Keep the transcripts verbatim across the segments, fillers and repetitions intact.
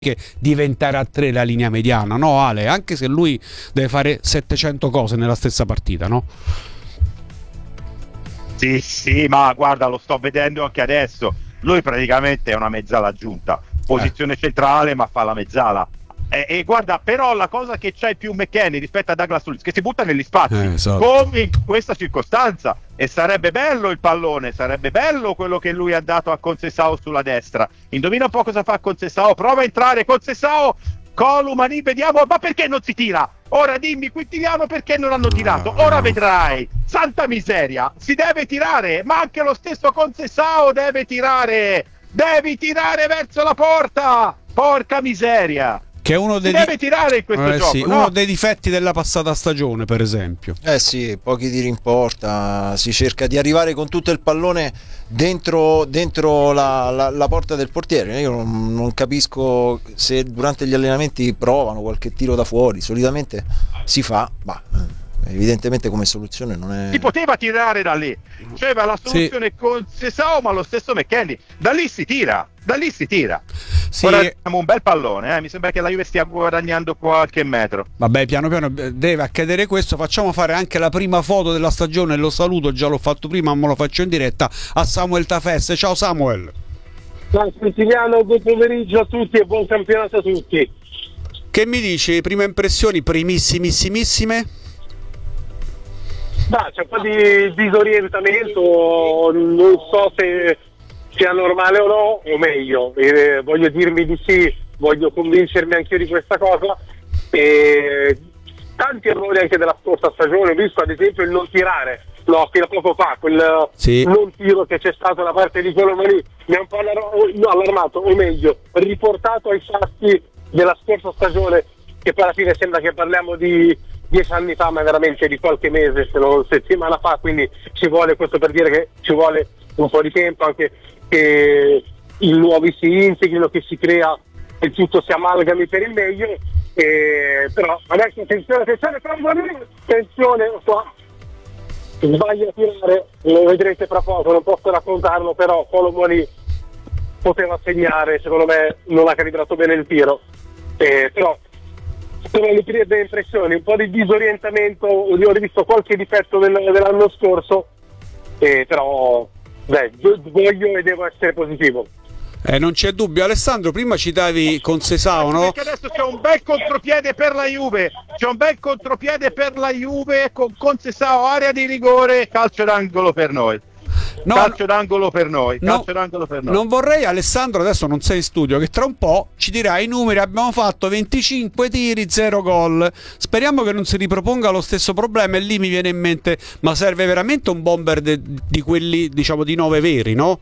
che diventare a tre la linea mediana, no Ale? Anche se lui deve fare settecento cose nella stessa partita, no? Sì, sì, ma guarda, lo sto vedendo anche adesso. Lui praticamente è una mezzala aggiunta, posizione eh. centrale, ma fa la mezzala. E, e guarda, però la cosa che c'è più McKennie rispetto a Douglas Luiz, che si butta negli spazi, eh, esatto. come in questa circostanza. E sarebbe bello il pallone, sarebbe bello quello che lui ha dato a Conceição sulla destra. Indovina un po' cosa fa Conceição, prova a entrare Conceição, Columani, vediamo, ma perché non si tira? Ora dimmi Quintiliano perché non hanno tirato, ora vedrai, santa miseria, si deve tirare, ma anche lo stesso Conceição deve tirare, devi tirare verso la porta, porca miseria. Che è uno dei si deve tirare in questo eh, gioco, sì, no? Uno dei difetti della passata stagione, per esempio. Eh sì, pochi tiri in porta, si cerca di arrivare con tutto il pallone dentro, dentro la, la, la porta del portiere. Io non, non capisco se durante gli allenamenti provano qualche tiro da fuori, solitamente si fa, ma evidentemente come soluzione non è... Si poteva tirare da lì, cioè la soluzione sì. con Conceição, ma lo stesso McKennie, da lì si tira, da lì si tira. Sì. Ora abbiamo un bel pallone, eh? Mi sembra che la Juve stia guadagnando qualche metro. Vabbè, piano piano deve accadere questo. Facciamo fare anche la prima foto della stagione, lo saluto, già l'ho fatto prima, ma lo faccio in diretta, a Samuel Tafesse. Ciao Samuel. Ciao Quintiliano, buon pomeriggio a tutti e buon campionato a tutti. Che mi dici? Prime impressioni, primissimissimissime? Bah, c'è un po' di disorientamento, non so se sia normale o no, o meglio, eh, voglio dirmi di sì, voglio convincermi anch'io di questa cosa. E tanti errori anche della scorsa stagione, ho visto ad esempio il non tirare, no, fino a poco fa, quel sì. non tiro che c'è stato da parte di Colomani mi ha un po' allarmato, o meglio, riportato ai fatti della scorsa stagione, che poi alla fine sembra che parliamo di dieci anni fa, ma veramente di qualche mese, se non settimana fa, quindi ci vuole, questo per dire che ci vuole un po' di tempo, anche che i nuovi si integrino, che si crea e tutto si amalgami per il meglio. E, però adesso attenzione, attenzione, attenzione qua, sbaglia a tirare, lo vedrete fra poco, non posso raccontarlo, però Colomani poteva segnare, secondo me non ha calibrato bene il tiro, e, però sono le prime impressioni, un po' di disorientamento, ho rivisto qualche difetto del, dell'anno scorso, e, però beh, voglio e devo essere positivo. Eh, non c'è dubbio. Alessandro, prima citavi Conceição, no? Perché adesso c'è un bel contropiede per la Juve, c'è un bel contropiede per la Juve con Conceição, area di rigore, calcio d'angolo per noi. No, calcio d'angolo per noi, calcio no, d'angolo per noi. Non vorrei, Alessandro, adesso non sei in studio, che tra un po' ci dirai i numeri. Abbiamo fatto venticinque tiri, zero gol. Speriamo che non si riproponga lo stesso problema. E lì mi viene in mente, ma serve veramente un bomber de, di quelli, diciamo, di nove veri, no?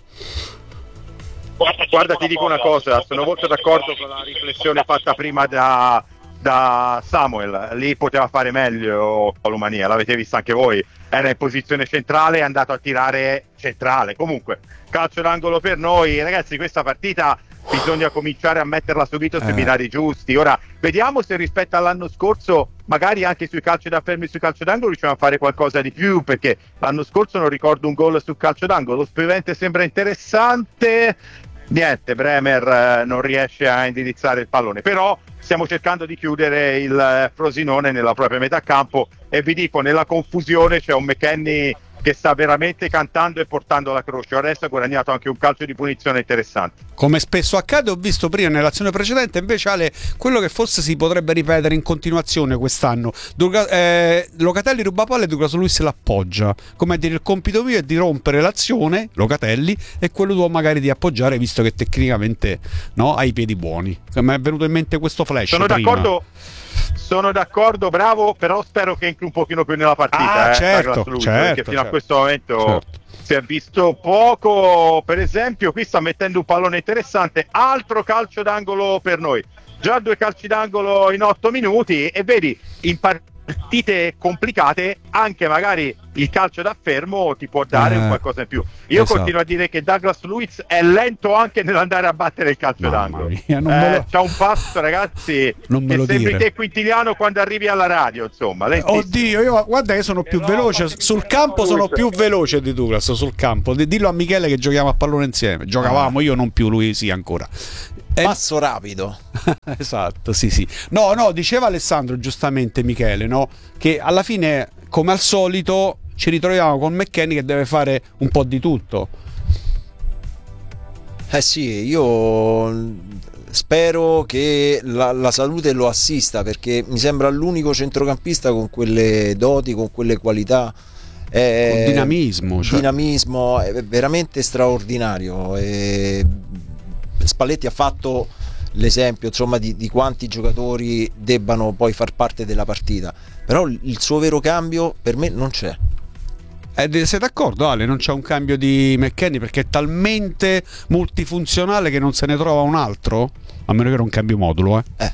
Guarda, guarda, ti dico una cosa, sono molto d'accordo con la riflessione fatta prima da, da Samuel. Lì poteva fare meglio Colomani, l'avete vista anche voi, era in posizione centrale, è andato a tirare centrale. Comunque calcio d'angolo per noi, ragazzi. Questa partita bisogna cominciare a metterla subito sui eh. binari giusti. Ora vediamo se rispetto all'anno scorso magari anche sui calci da fermi e sui calcio d'angolo riusciamo a fare qualcosa di più, perché l'anno scorso non ricordo un gol sul calcio d'angolo. Lo spiovente sembra interessante, niente, Bremer eh, non riesce a indirizzare il pallone, però stiamo cercando di chiudere il eh, Frosinone nella propria metà campo, e vi dico, nella confusione c'è un McKennie che sta veramente cantando e portando la croce. Adesso ha guadagnato anche un calcio di punizione interessante. Come spesso accade, ho visto prima nell'azione precedente, invece Ale, quello che forse si potrebbe ripetere in continuazione quest'anno. Durga, eh, Locatelli ruba palla e Douglas Luiz l'appoggia. Come a dire, il compito mio è di rompere l'azione, Locatelli, e quello tuo magari di appoggiare, visto che tecnicamente, no, ha i piedi buoni. Mi è venuto in mente questo flash. Sono prima. d'accordo. Sono d'accordo, bravo, però spero che entri un pochino più nella partita. Ah, eh, certo, Luiz, certo, perché fino certo. a questo momento certo. si è visto poco. Per esempio, qui sta mettendo un pallone interessante, altro calcio d'angolo per noi. Già due calci d'angolo in otto minuti, e vedi, in partite complicate anche magari il calcio da fermo ti può dare eh, un qualcosa in più. Io esatto. continuo a dire che Douglas Luiz è lento anche nell'andare a battere il calcio Mamma d'angolo. Mia, non eh, lo... C'ha un passo, ragazzi, non me che lo sembri dire. te Quintiliano quando arrivi alla radio, insomma. Lentissimo. Oddio, io guarda che sono più veloce sul campo, sono più veloce di Douglas sul campo. Dillo a Michele che giochiamo a pallone insieme. Giocavamo, io non più, lui sì ancora. Eh, passo rapido. Esatto, sì, sì. No, no, diceva Alessandro giustamente, Michele, no? Che alla fine, come al solito, ci ritroviamo con McKennie che deve fare un po' di tutto. Eh sì, io spero che la, la salute lo assista, perché mi sembra l'unico centrocampista con quelle doti, con quelle qualità. È Con dinamismo, cioè. dinamismo è veramente straordinario. E Spalletti ha fatto l'esempio, insomma, di, di quanti giocatori debbano poi far parte della partita, però il suo vero cambio per me non c'è. Eh, sei d'accordo, Ale? Non c'è un cambio di McKennie perché è talmente multifunzionale che non se ne trova un altro? A meno che non cambi modulo, eh. eh.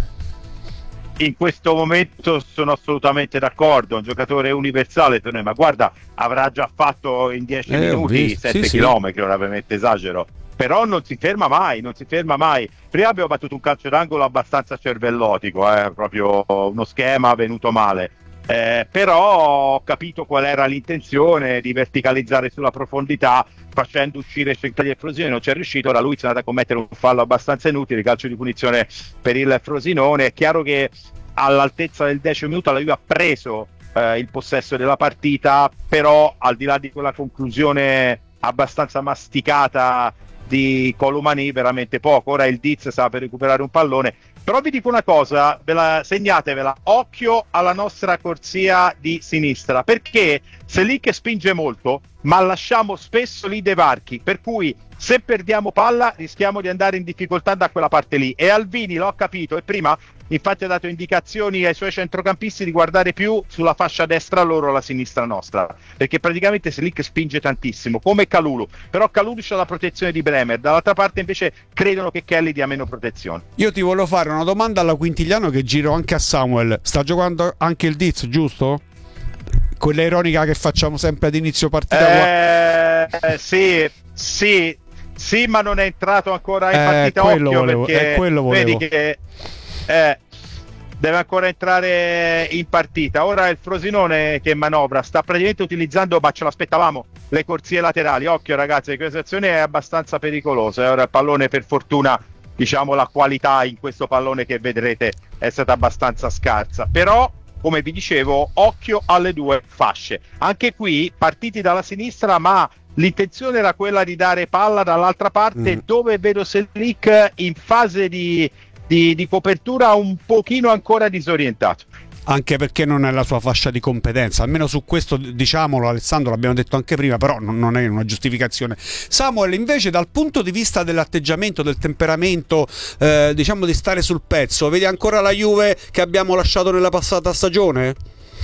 In questo momento sono assolutamente d'accordo, un giocatore universale, ma guarda, avrà già fatto in dieci eh, minuti sette sì, chilometri, sì. Ora ovviamente esagero, però non si ferma mai, non si ferma mai. Prima abbiamo battuto un calcio d'angolo abbastanza cervellotico, eh, proprio uno schema venuto male. Eh, però ho capito qual era l'intenzione di verticalizzare sulla profondità facendo uscire Centrali e Frosinone, non ci è riuscito. Ora lui si è andato a commettere un fallo abbastanza inutile, calcio di punizione per il Frosinone. È chiaro che all'altezza del decimo minuto la Juve ha preso eh, il possesso della partita, però al di là di quella conclusione abbastanza masticata di Colomani veramente poco. Ora il Diz sta per recuperare un pallone, però vi dico una cosa, ve la, segnatevela, occhio alla nostra corsia di sinistra, perché se lì che spinge molto, ma lasciamo spesso lì dei varchi, per cui se perdiamo palla rischiamo di andare in difficoltà da quella parte lì. E Alvini, l'ho capito, e prima infatti ha dato indicazioni ai suoi centrocampisti di guardare più sulla fascia destra loro, la sinistra nostra, perché praticamente se lì che spinge tantissimo, come Kalulu, però Kalulu c'ha la protezione di Bremer, dall'altra parte invece credono che Kelly dia meno protezione. Io ti volevo fare una domanda alla Quintigliano che giro anche a Samuel. Sta giocando anche il Diz, giusto? Quella ironica che facciamo sempre ad inizio partita. Eh, sì, sì, sì, ma non è entrato ancora in Eh, partita, quello occhio, volevo, perché eh, quello volevo. vedi che eh, deve ancora entrare in partita. Ora il Frosinone che manovra, sta praticamente utilizzando, ma ce l'aspettavamo, le corsie laterali. Occhio ragazzi, questa azione è abbastanza pericolosa. Ora il pallone, per fortuna, diciamo, la qualità in questo pallone che vedrete è stata abbastanza scarsa, però come vi dicevo, occhio alle due fasce. Anche qui partiti dalla sinistra, ma l'intenzione era quella di dare palla dall'altra parte, mm. dove vedo Selic in fase di, di, di copertura un pochino ancora disorientato. Anche perché non è la sua fascia di competenza, almeno su questo diciamolo, Alessandro, l'abbiamo detto anche prima, però non è una giustificazione. Samuel, invece, dal punto di vista dell'atteggiamento, del temperamento, eh, diciamo di stare sul pezzo, vedi ancora la Juve che abbiamo lasciato nella passata stagione?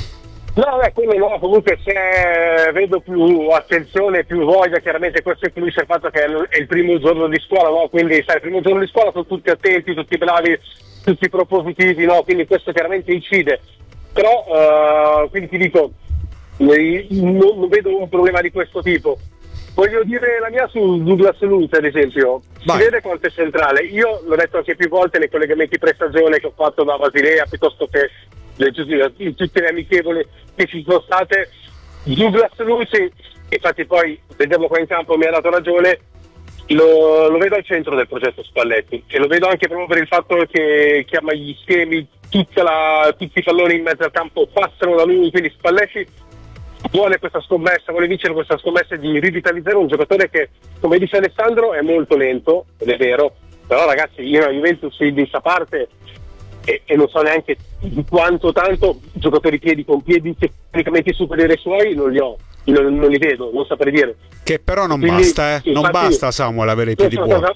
No, beh, quindi no, comunque se vedo più attenzione, più voglia, chiaramente questo include il fatto che è il primo giorno di scuola, no? Quindi sai, il primo giorno di scuola sono tutti attenti, tutti bravi, tutti propositivi, no? Quindi questo chiaramente incide. Però, uh, quindi ti dico, non, non vedo un problema di questo tipo. Voglio dire la mia su Douglas Luiz, ad esempio. Vai. Si vede quanto è centrale. Io l'ho detto anche più volte nei collegamenti pre-stagione che ho fatto da Basilea, piuttosto che in tutte le amichevoli che ci sono state. Douglas Luiz, infatti poi vediamo qua in campo, mi ha dato ragione, lo, lo vedo al centro del progetto Spalletti, e lo vedo anche proprio per il fatto che chiama gli schemi, tutta la, tutti i palloni in mezzo al campo passano da lui, quindi Spalletti vuole questa scommessa, vuole vincere questa scommessa di rivitalizzare un giocatore che, come dice Alessandro, è molto lento, ed è vero, però ragazzi, io a Juventus di questa parte E, e non so neanche di quanto tanto giocatori piedi con piedi tecnicamente superiori ai suoi non li ho, non, non li vedo, non saprei dire. Che però non Quindi, basta, eh? Non infatti, basta, Samuel, avere i piedi no, buoni.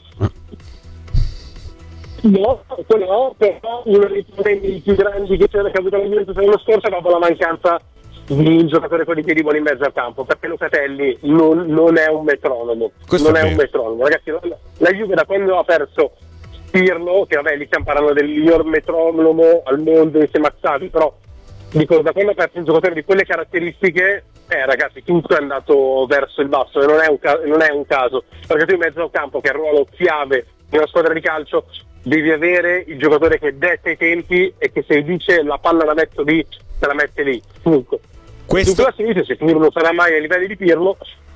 No, quello no, però uno dei problemi più grandi che c'era che ha avuto la Juventus l'anno scorso è proprio la mancanza di un giocatore con i piedi buoni in mezzo al campo, perché Locatelli non, non è un metronomo. Questo non è è, vero. un metronomo, ragazzi. La, la Juve da quando ha perso Pirlo, che vabbè lì stiamo parlando del miglior metronomo al mondo insieme a Xavi, però dico, da quando ha perso un giocatore di quelle caratteristiche, eh ragazzi, tutto è andato verso il basso, e non è un, ca- non è un caso, perché tu in mezzo al campo, che è il ruolo chiave in una squadra di calcio, devi avere il giocatore che detta i tempi e che se dice la palla la metto lì, te la mette lì, comunque. Questo... Su quella sinistra, se Pirlo non sarà mai ai livelli di Pirlo,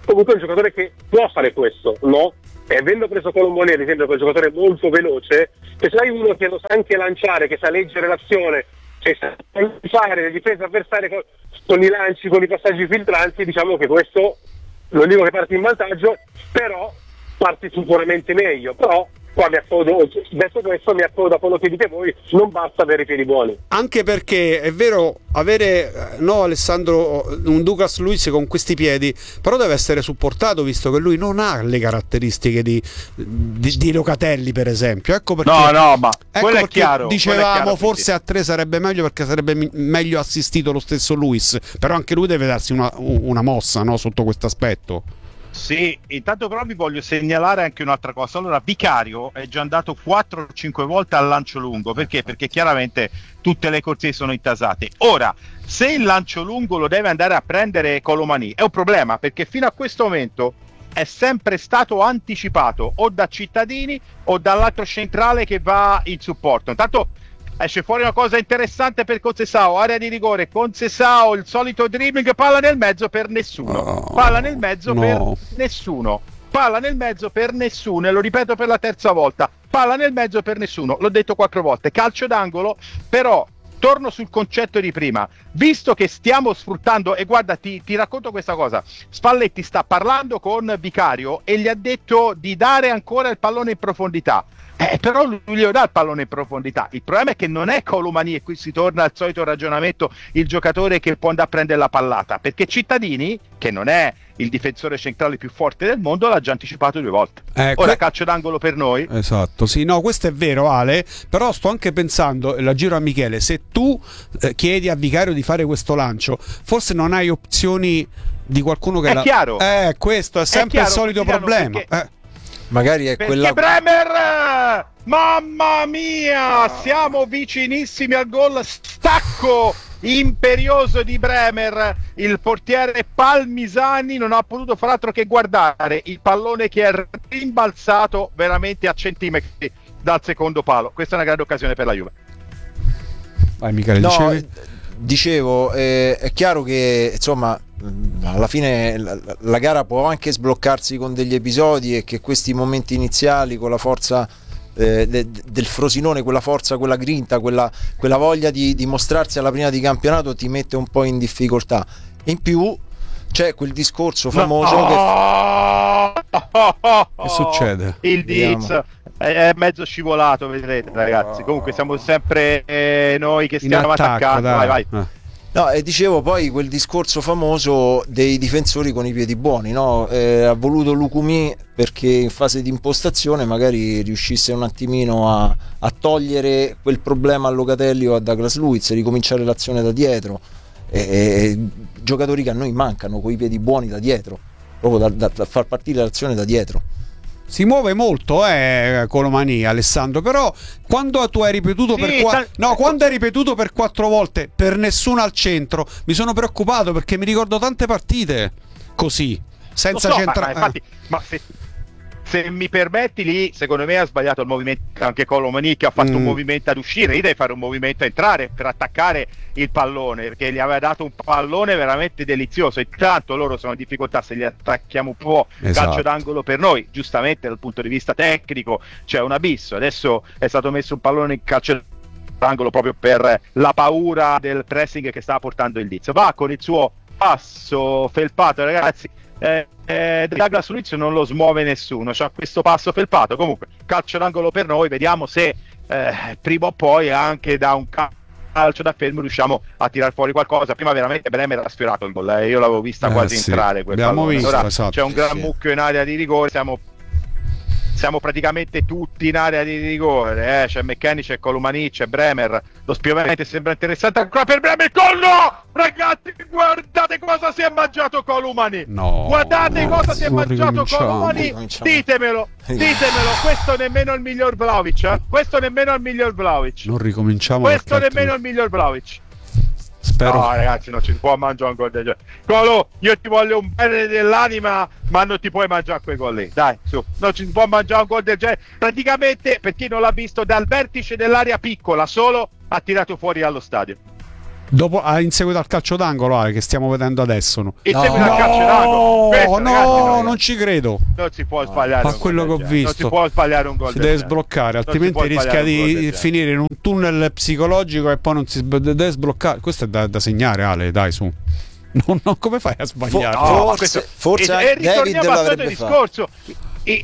comunque è un giocatore che può fare questo, no? E avendo preso Colomboni, ad esempio, che è un giocatore molto veloce, se c'hai uno che lo sa anche lanciare, che sa leggere l'azione, che sa fare le difese avversarie con, con i lanci, con i passaggi filtranti, diciamo che questo, non dico che parti in vantaggio, però parti sicuramente meglio. Però qua mi appodo, detto questo, mi appodo a quello che dite voi, non basta avere i piedi buoni. Anche perché è vero, avere no Alessandro un Douglas Luiz con questi piedi, però deve essere supportato, visto che lui non ha le caratteristiche di, di, di Locatelli, per esempio. Ecco perché, no no ma ecco quello è perché chiaro, dicevamo quello è chiaro, forse quindi. a tre sarebbe meglio, perché sarebbe mi- meglio assistito lo stesso Luiz, però anche lui deve darsi una, una mossa, no, sotto questo aspetto. Sì, intanto però vi voglio segnalare anche un'altra cosa. Allora, Vicario è già andato quattro o cinque volte al lancio lungo. Perché? Perché chiaramente tutte le corsie sono intasate. Ora, se il lancio lungo lo deve andare a prendere Colomani, è un problema, perché fino a questo momento è sempre stato anticipato o da Cittadini o dall'altro centrale che va in supporto. Intanto esce fuori una cosa interessante per Concesao, area di rigore, Concesao, il solito dribbling, palla nel mezzo per nessuno, Oh, palla nel mezzo no. per nessuno, palla nel mezzo per nessuno, e lo ripeto per la terza volta, palla nel mezzo per nessuno, l'ho detto quattro volte, calcio d'angolo. Però torno sul concetto di prima, visto che stiamo sfruttando, e guarda, ti, ti racconto questa cosa, Spalletti sta parlando con Vicario e gli ha detto di dare ancora il pallone in profondità. Eh, però lui gli dà il pallone in profondità. Il problema è che non è Colomani, e qui si torna al solito ragionamento, il giocatore che può andare a prendere la pallata, perché Cittadini, che non è il difensore centrale più forte del mondo, l'ha già anticipato due volte. Eh, Ora que- calcio d'angolo per noi. Esatto, sì, no, questo è vero, Ale, però sto anche pensando, e la giro a Michele, se tu eh, chiedi a Vicario di fare questo lancio, forse non hai opzioni di qualcuno che È la... chiaro. Eh, questo è sempre chiaro, il solito Cristiano, problema. perché- Eh. Magari è Perché quella. Bremer, mamma mia, siamo vicinissimi al gol, stacco imperioso di Bremer, il portiere Palmisani non ha potuto far altro che guardare il pallone che è rimbalzato veramente a centimetri dal secondo palo. Questa è una grande occasione per la Juve. Vai Michele, No, dicevi? eh, dicevo, eh, è chiaro che insomma alla fine la, la gara può anche sbloccarsi con degli episodi, e che questi momenti iniziali con la forza eh, de, del Frosinone, quella forza, quella grinta, quella, quella voglia di, di mostrarsi alla prima di campionato ti mette un po' in difficoltà. In più c'è quel discorso famoso no! che Che succede? Il Diz è mezzo scivolato, vedrete ragazzi. Comunque siamo sempre eh, noi che In stiamo attacco, attaccando. dai. Vai, vai. Eh. No, e dicevo poi quel discorso famoso dei difensori con i piedi buoni, no? Eh, ha voluto Lucumí perché in fase di impostazione magari riuscisse un attimino a, a togliere quel problema a Locatelli o a Douglas Luiz, ricominciare l'azione da dietro. E, e, giocatori che a noi mancano con i piedi buoni da dietro, proprio da, da, da far partire l'azione da dietro. Si muove molto, eh, Colomani, Alessandro, però quando tu hai ripetuto Sì, per qua- ta- no, quando hai ripetuto per quattro volte per nessuno al centro, mi sono preoccupato, perché mi ricordo tante partite così, senza Lo so, centrare. ma, ma infatti, ma se, se mi permetti, lì secondo me ha sbagliato il movimento anche Colomani, che ha fatto Mm. un movimento ad uscire. Lì devi fare un movimento a entrare per attaccare il pallone, perché gli aveva dato un pallone veramente delizioso. Intanto loro sono in difficoltà, se li attacchiamo un po', Esatto. calcio d'angolo per noi. Giustamente dal punto di vista tecnico c'è un abisso. Adesso è stato messo un pallone in calcio d'angolo proprio per la paura del pressing che stava portando il Diz. Va con il suo passo felpato, ragazzi. Eh, eh, Douglas Luiz non lo smuove nessuno, c'ha questo passo felpato. Comunque calcio d'angolo per noi, vediamo se eh, prima o poi anche da un calcio da fermo riusciamo a tirar fuori qualcosa. Prima veramente Bremer ha sfiorato il gol, eh. Io l'avevo vista Eh, quasi sì. entrare quel Abbiamo pallone. visto, Ora esatto. c'è un gran Sì. mucchio in area di rigore, siamo siamo praticamente tutti in area di rigore, eh? C'è Meccani, c'è Colomani, c'è Bremer. Lo spiovente sembra interessante ancora per Bremer. Gol, no! Ragazzi, guardate cosa si è mangiato Colomani. No, Guardate no, cosa si è non mangiato ricominciamo. Colomani. Ricominciamo. Ditemelo, ditemelo. Questo nemmeno il miglior Vlahovic, eh? Questo nemmeno il miglior Vlahovic. Non ricominciamo. Questo perché nemmeno il altri- miglior Vlahovic. Spero. No, ragazzi, non ci si può mangiare un gol del genere. Colo, io ti voglio un bene dell'anima, ma non ti puoi mangiare quei gol lì. Dai, su, non ci si può mangiare un gol del genere. Praticamente, per chi non l'ha visto, dal vertice dell'area piccola solo ha tirato fuori allo stadio. Dopo, ah, in seguito al calcio d'angolo, Ale, che stiamo vedendo adesso. No, In No. seguito al calcio d'angolo. Questo, no, ragazzi, non- non ci credo. non si può sbagliare Ma un quello gol che del ho genere. visto. Non si può sbagliare un gol Si del deve genere. sbloccare, Non si altrimenti può rischia sbagliare un gol del di genere. finire in un tunnel psicologico e poi non si sb- deve sbloccare. Questo è da, da segnare, Ale, dai, su. Non, non- come fai a sbagliare? No, No, Forse- questo- forse e, anche e ritorniamo David al solito l'avrebbe discorso. I-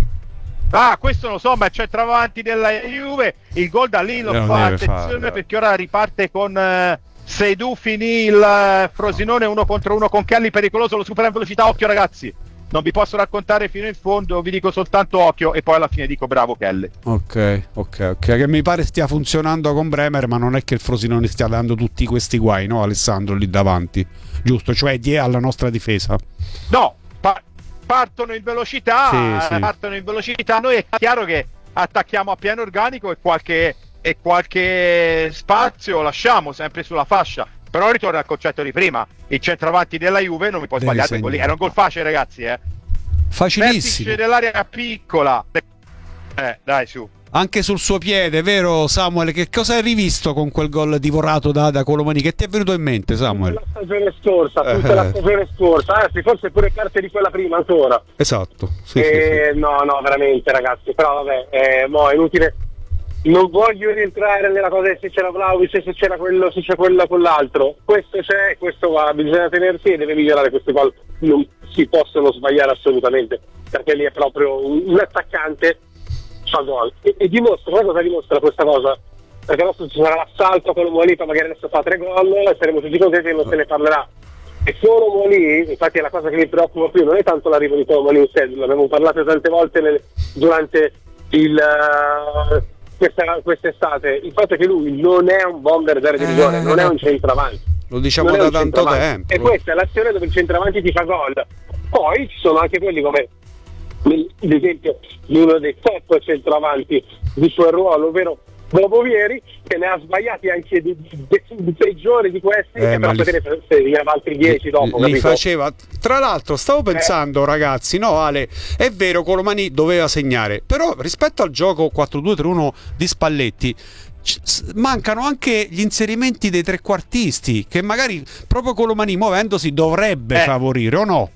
Ah, questo lo so, ma c'è travanti della Juve. Il gol da lì lo Non fa, deve attenzione, farlo. perché ora riparte con eh, Seydou, finì il eh, Frosinone uno contro uno con Kelly, pericoloso, lo supera in velocità. Occhio ragazzi, non vi posso raccontare fino in fondo, vi dico soltanto occhio e poi alla fine dico bravo Kelly. Ok, ok, ok. Che mi pare stia funzionando con Bremer, ma non è che il Frosinone stia dando tutti questi guai, no, Alessandro, lì davanti. Giusto, cioè die alla nostra difesa. No, pa- partono in velocità, Sì, sì. partono in velocità. Noi è chiaro che attacchiamo a piano organico e qualche, e qualche spazio lasciamo sempre sulla fascia. Però ritorna al concetto di prima, il centravanti della Juve non mi può Devi sbagliare quel gol lì. segnare. Era un gol facile ragazzi, eh. Facilissimo. Vertice dell'area piccola. Eh, dai su. Anche sul suo piede, vero Samuel? Che cosa hai rivisto con quel gol divorato da, da Colomani? Che ti è venuto in mente, Samuel? La stagione scorsa, tutta Eh. la stagione scorsa, anzi forse pure carte di quella prima ancora. Esatto. Sì, sì, Eh, no, no, veramente ragazzi, però vabbè, eh, mo è inutile. Non voglio rientrare nella cosa di se c'era Vlahovic, se c'era quello, se c'è quello con l'altro. Questo c'è, questo va, bisogna tenersi e deve migliorare questi gol. Non si possono sbagliare assolutamente, perché lì è proprio un, un attaccante fa gol. E, e dimostra, guarda cosa dimostra questa cosa? Perché adesso ci sarà l'assalto con Molita, magari adesso fa tre gol, e saremo tutti contenti e non se ne parlerà. E solo Molì, infatti è la cosa che mi preoccupa più, non è tanto l'arrivo di Molì in sé, l'abbiamo parlato tante volte nel- durante il, uh, questa, quest'estate, il fatto è che lui non è un bomber zero divisione, Eh. non è un centravanti. Lo diciamo Non è da un tanto centravanti. tempo. E questa è l'azione dove il centravanti ti fa gol. Poi ci sono anche quelli come, ad esempio, uno dei top centravanti di suo ruolo, ovvero Bobovieri, che ne ha sbagliati anche di, di, di peggiori di questi, Eh, e ma però li- ne fa- se ne aveva altri dieci dopo, li capito? faceva. Tra l'altro stavo pensando, ragazzi, no Ale, è vero Colomani doveva segnare, però rispetto al gioco quattro due tre uno di Spalletti c- s- mancano anche gli inserimenti dei trequartisti che magari proprio Colomani muovendosi dovrebbe Eh. favorire, o no?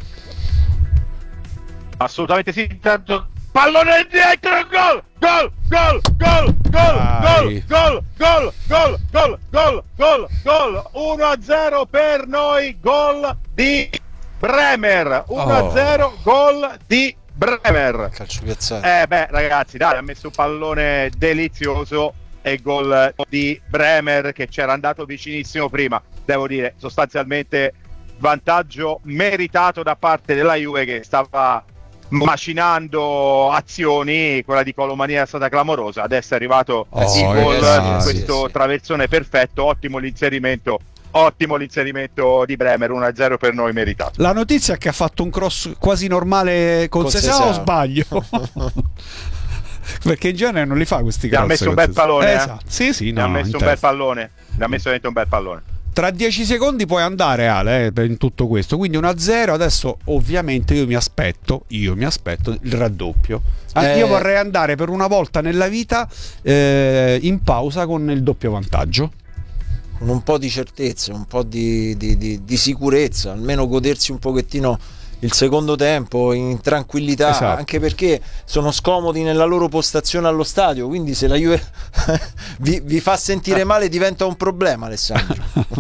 Assolutamente sì, intanto pallone dietro, gol, gol, gol, gol, gol, Vai. gol, gol, gol, gol, gol, gol, gol, uno a zero per noi, gol di Bremer, uno a zero, gol di Bremer. Calcio piazzato. Eh beh ragazzi, dai, ha messo un pallone delizioso e gol di Bremer che c'era andato vicinissimo prima, devo dire, sostanzialmente vantaggio meritato da parte della Juve che stava macinando azioni. Quella di Colomania è stata clamorosa, adesso è arrivato Oh, il gol ragazzi, di sì, questo sì. traversone perfetto, ottimo l'inserimento, ottimo l'inserimento di Bremer, uno a zero per noi meritato. La notizia è che ha fatto un cross quasi normale con, Con Sesà, Sesà. o sbaglio? Perché in genere non li fa questi Gli ha cross messo un con bel Sesà. pallone, eh. Esatto. Sì, sì, Ne ha no, messo in un bel testa. pallone, ne ha messo dentro un bel pallone. Tra dieci secondi puoi andare, Ale, eh, in tutto questo. Quindi uno a zero. Adesso ovviamente io mi aspetto, io mi aspetto il raddoppio. Anche Eh. io vorrei andare per una volta nella vita eh, in pausa con il doppio vantaggio. Con un po' di certezza, un po' di, di- di- di sicurezza, almeno godersi un pochettino il secondo tempo in tranquillità, Esatto. anche perché sono scomodi nella loro postazione allo stadio, quindi se la Juve vi, vi fa sentire male diventa un problema, Alessandro.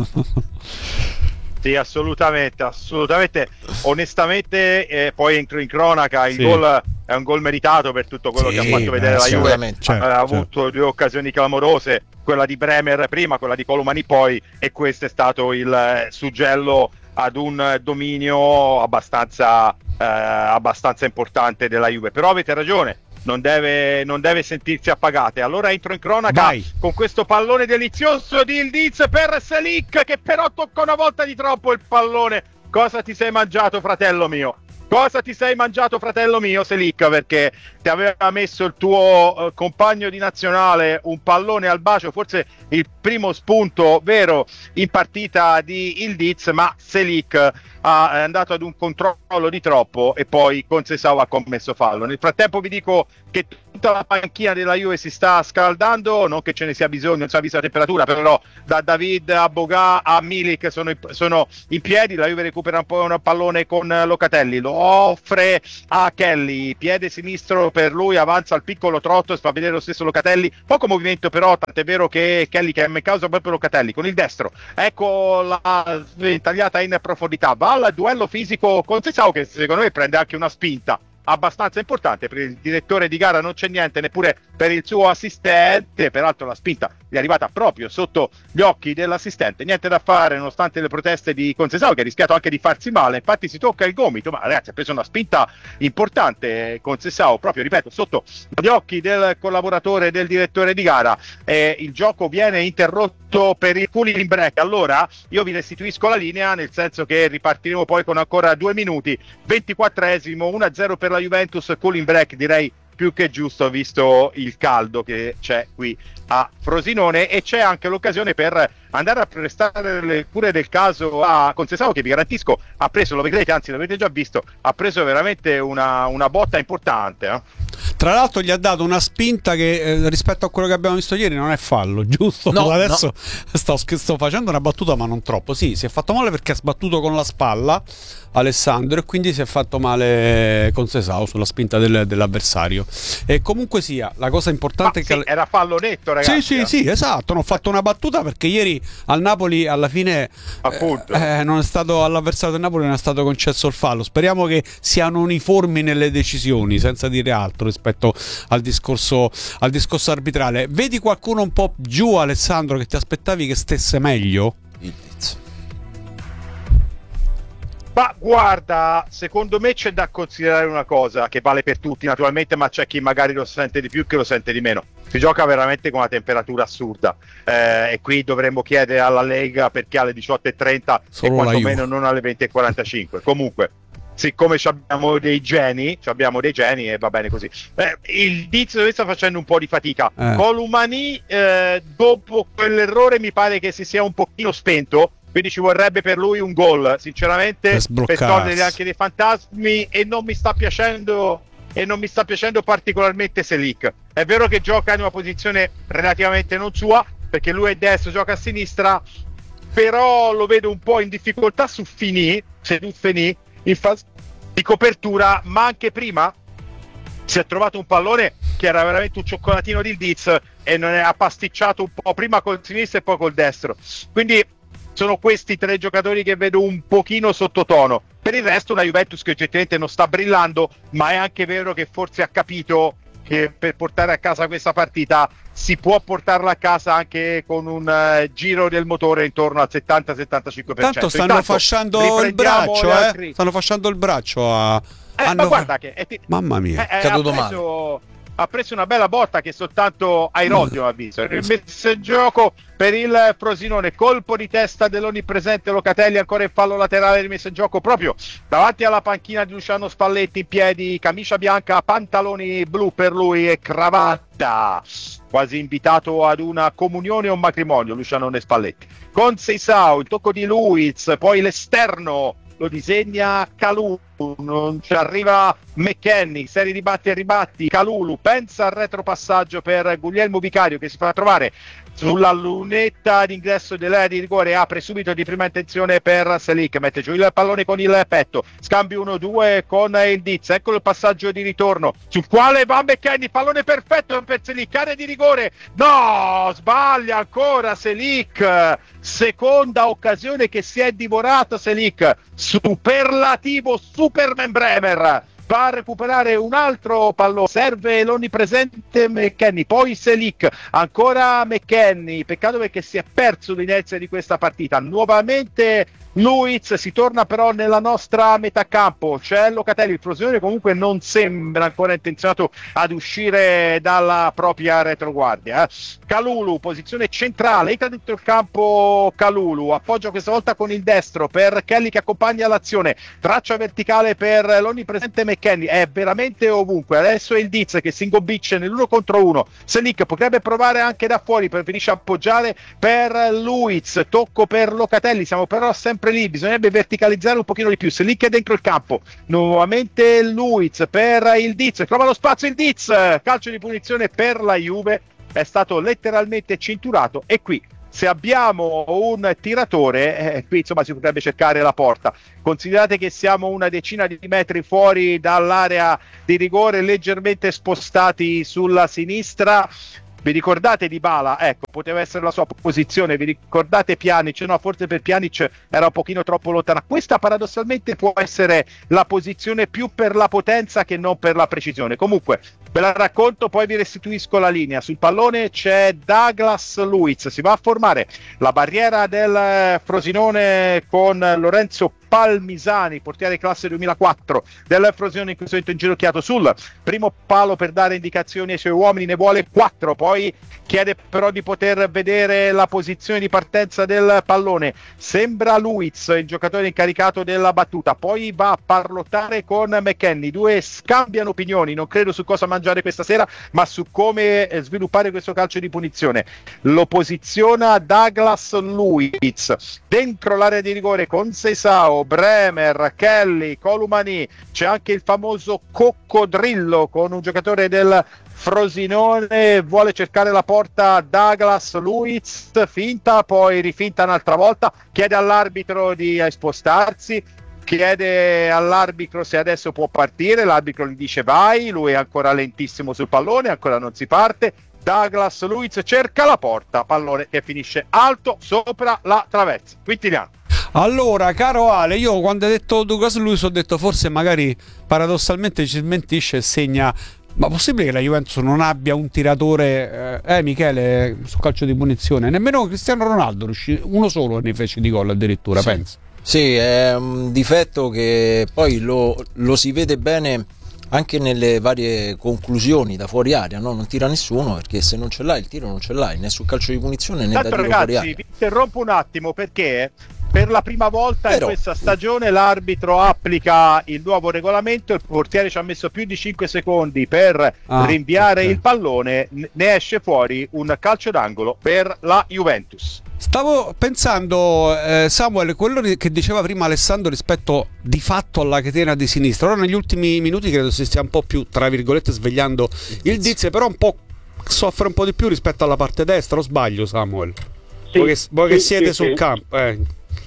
Sì, assolutamente, assolutamente. Onestamente, eh, poi entro in cronaca, il Sì. gol è un gol meritato per tutto quello Sì, che ha fatto beh, vedere la Juve. assolutamente. Certo, ha certo. avuto due occasioni clamorose, quella di Bremer prima, quella di Colomani poi, e questo è stato il eh, suggello ad un dominio abbastanza, eh, abbastanza importante della Juve. Però avete ragione, non deve, non deve sentirsi appagate. Allora entro in cronaca Vai. con questo pallone delizioso di Ildiz per Selic, che però tocca una volta di troppo il pallone. Cosa ti sei mangiato, fratello mio? Cosa ti sei mangiato, fratello mio, Selic? Perché ti aveva messo il tuo eh, compagno di nazionale un pallone al bacio, forse il primo spunto vero in partita di Ildiz, ma Selic ha, è andato ad un controllo di troppo e poi con Sesau ha commesso fallo. Nel frattempo vi dico che tutta la panchina della Juve si sta scaldando, non che ce ne sia bisogno, non si è vista la temperatura, però da David a Boga a Milik sono, sono in piedi, la Juve recupera un po' un pallone con Locatelli, lo offre a Kelly, piede sinistro per lui, avanza al piccolo trotto, fa vedere lo stesso Locatelli, poco movimento però, tant'è vero che Kelly che è in causa proprio Locatelli, con il destro, ecco la tagliata in profondità, va al duello fisico con Seisao che secondo me prende anche una spinta abbastanza importante. Per il direttore di gara non c'è niente, neppure per il suo assistente, peraltro la spinta gli è arrivata proprio sotto gli occhi dell'assistente, niente da fare nonostante le proteste di Conceição che ha rischiato anche di farsi male, infatti si tocca il gomito, ma ragazzi ha preso una spinta importante Conceição proprio, ripeto, sotto gli occhi del collaboratore del direttore di gara, e il gioco viene interrotto per il cooling break. Allora io vi restituisco la linea, nel senso che ripartiremo poi con ancora due minuti, ventiquattresimo, uno a zero per la Juventus, cooling break direi più che giusto visto il caldo che c'è qui a Frosinone, e c'è anche l'occasione per andare a prestare le cure del caso a Conceição che vi garantisco ha preso, lo vedrete, anzi l'avete già visto, ha preso veramente una, una botta importante, eh? Tra l'altro gli ha dato una spinta che eh, rispetto a quello che abbiamo visto ieri non è fallo, giusto? No, adesso no. Sto, sto facendo una battuta ma non troppo, sì, si è fatto male perché ha sbattuto con la spalla Alessandro e quindi si è fatto male Conceição sulla spinta del, dell'avversario, e comunque sia la cosa importante ma è che sì, era fallo netto, ragazzi. Sì, sì, sì, esatto, non ho fatto una battuta perché ieri al Napoli alla fine appunto eh, non è stato, all'avversario del Napoli non è stato concesso il fallo. Speriamo che siano uniformi nelle decisioni, senza dire altro rispetto al discorso, al discorso arbitrale. Vedi qualcuno un po' giù, Alessandro, che ti aspettavi che stesse meglio? Il Diz. Ma guarda, secondo me c'è da considerare una cosa che vale per tutti naturalmente, ma c'è chi magari lo sente di più, che lo sente di meno. Si gioca veramente con una temperatura assurda, eh, e qui dovremmo chiedere alla Lega perché alle diciotto e trenta e quantomeno non alle venti e quarantacinque. Comunque, siccome abbiamo dei geni, abbiamo dei geni e va bene così. Eh, il Diz sta facendo un po' di fatica. Eh. Columani, eh, dopo quell'errore mi pare che si sia un pochino spento, quindi ci vorrebbe per lui un gol, sinceramente, per, per togliere anche dei fantasmi, e non mi sta piacendo e non mi sta piacendo particolarmente Selic. È vero che gioca in una posizione relativamente non sua, perché lui è destro, gioca a sinistra, però lo vedo un po' in difficoltà su Fini, se tu Fini, in fase di copertura, ma anche prima si è trovato un pallone che era veramente un cioccolatino di Diz e non è, ha pasticciato un po' prima col sinistro e poi col destro, quindi sono questi tre giocatori che vedo un pochino sottotono. Per il resto una Juventus che oggettivamente non sta brillando, ma è anche vero che forse ha capito che per portare a casa questa partita si può portarla a casa anche con un uh, giro del motore intorno al settanta settantacinque per cento. Tanto stanno Intanto, fasciando il braccio, eh? Stanno fasciando il braccio a... Eh, hanno... ma guarda che è ti... Mamma mia, è, è caduto ha preso... ha preso una bella botta che soltanto Airodio ha visto. Il messo in gioco per il Frosinone, colpo di testa dell'onnipresente Locatelli, ancora in fallo laterale rimesso in gioco proprio davanti alla panchina di Luciano Spalletti, in piedi, camicia bianca, pantaloni blu per lui e cravatta, quasi invitato ad una comunione o un matrimonio Luciano Spalletti. Con Seisao, il tocco di Luiz, poi l'esterno lo disegna Kalulu, non ci arriva McKennie, serie di batti e ribatti, Kalulu pensa al retropassaggio per Guglielmo Vicario che si fa trovare sulla lunetta d'ingresso dell'area di rigore, apre subito di prima intenzione per Selic, mette giù il pallone con il petto, scambio uno due con il Diz, ecco il passaggio di ritorno sul quale va McKennie, pallone perfetto per Selic, area di rigore, no, sbaglia ancora Selic, seconda occasione che si è divorato Selic, superlativo Superman Bremer, va a recuperare un altro pallone, serve l'onnipresente McKennie, poi Selic, ancora McKennie, peccato perché si è perso l'inizio di questa partita, nuovamente Luiz, si torna però nella nostra metà campo, c'è Locatelli, il Frosinone comunque non sembra ancora intenzionato ad uscire dalla propria retroguardia, eh. Kalulu, posizione centrale, entra dentro il campo Kalulu, appoggia questa volta con il destro per Kelly che accompagna l'azione, traccia verticale per l'onnipresente McKennie, McKennie è veramente ovunque. Adesso è il Diz che si ingobisce nell'uno contro uno. Selic potrebbe provare anche da fuori per venire a appoggiare per Luiz, tocco per Locatelli, siamo però sempre lì, bisognerebbe verticalizzare un pochino di più. Selic è dentro il campo, nuovamente Luiz per il Diz, trova lo spazio il Diz, calcio di punizione per la Juve, è stato letteralmente cinturato. E qui se abbiamo un tiratore, eh, qui insomma si potrebbe cercare la porta. Considerate che siamo una decina di metri fuori dall'area di rigore, leggermente spostati sulla sinistra. Vi ricordate Dybala? Ecco, poteva essere la sua posizione. Vi ricordate Pjanic? No, forse per Pjanic era un pochino troppo lontana. Questa paradossalmente può essere la posizione più per la potenza che non per la precisione. Comunque, ve la racconto, poi vi restituisco la linea. Sul pallone c'è Douglas Luiz, si va a formare la barriera del Frosinone con Lorenzo Palmisani, portiere classe duemilaquattro del Frosinone, in questo momento inginocchiato sul primo palo per dare indicazioni ai suoi uomini, ne vuole quattro, poi chiede però di poter vedere la posizione di partenza del pallone. Sembra Luiz il giocatore incaricato della battuta, poi va a parlottare con McKennie, due scambiano opinioni, non credo su cosa mangiare questa sera ma su come sviluppare questo calcio di punizione. Lo posiziona Douglas Luiz dentro l'area di rigore con Seisao, Bremer, Kelly, Columani, c'è anche il famoso coccodrillo con un giocatore del Frosinone, vuole cercare la porta Douglas Luiz, finta, poi rifinta un'altra volta, chiede all'arbitro di spostarsi, chiede all'arbitro se adesso può partire, l'arbitro gli dice vai, lui è ancora lentissimo sul pallone, ancora non si parte. Douglas Luiz cerca la porta, pallone che finisce alto sopra la traversa. Quintiliano. Allora, caro Ale, io quando hai detto Douglas Luiz ho detto forse magari paradossalmente ci smentisce e segna. Ma possibile che la Juventus non abbia un tiratore, eh, eh Michele, su calcio di punizione? Nemmeno Cristiano Ronaldo riuscì, uno solo ne fece di gol addirittura, sì. penso. Sì, è un difetto che poi lo, lo si vede bene anche nelle varie conclusioni da fuori area, no? Non tira nessuno perché se non ce l'hai il tiro non ce l'hai, né sul calcio di punizione né Tanto da tiro ragazzi, fuori area. vi interrompo un attimo perché per la prima volta Però, in questa stagione l'arbitro applica il nuovo regolamento, il portiere ci ha messo più di cinque secondi per ah, rinviare okay. il pallone, ne esce fuori un calcio d'angolo per la Juventus. Stavo pensando, eh, Samuel, quello che diceva prima Alessandro rispetto di fatto alla catena di sinistra. Ora negli ultimi minuti credo si stia un po' più, tra virgolette, svegliando il Diz, però un po' soffre un po' di più rispetto alla parte destra, o sbaglio Samuel? Sì, voi che, voi sì, che siete sì, sul sì. campo. Eh.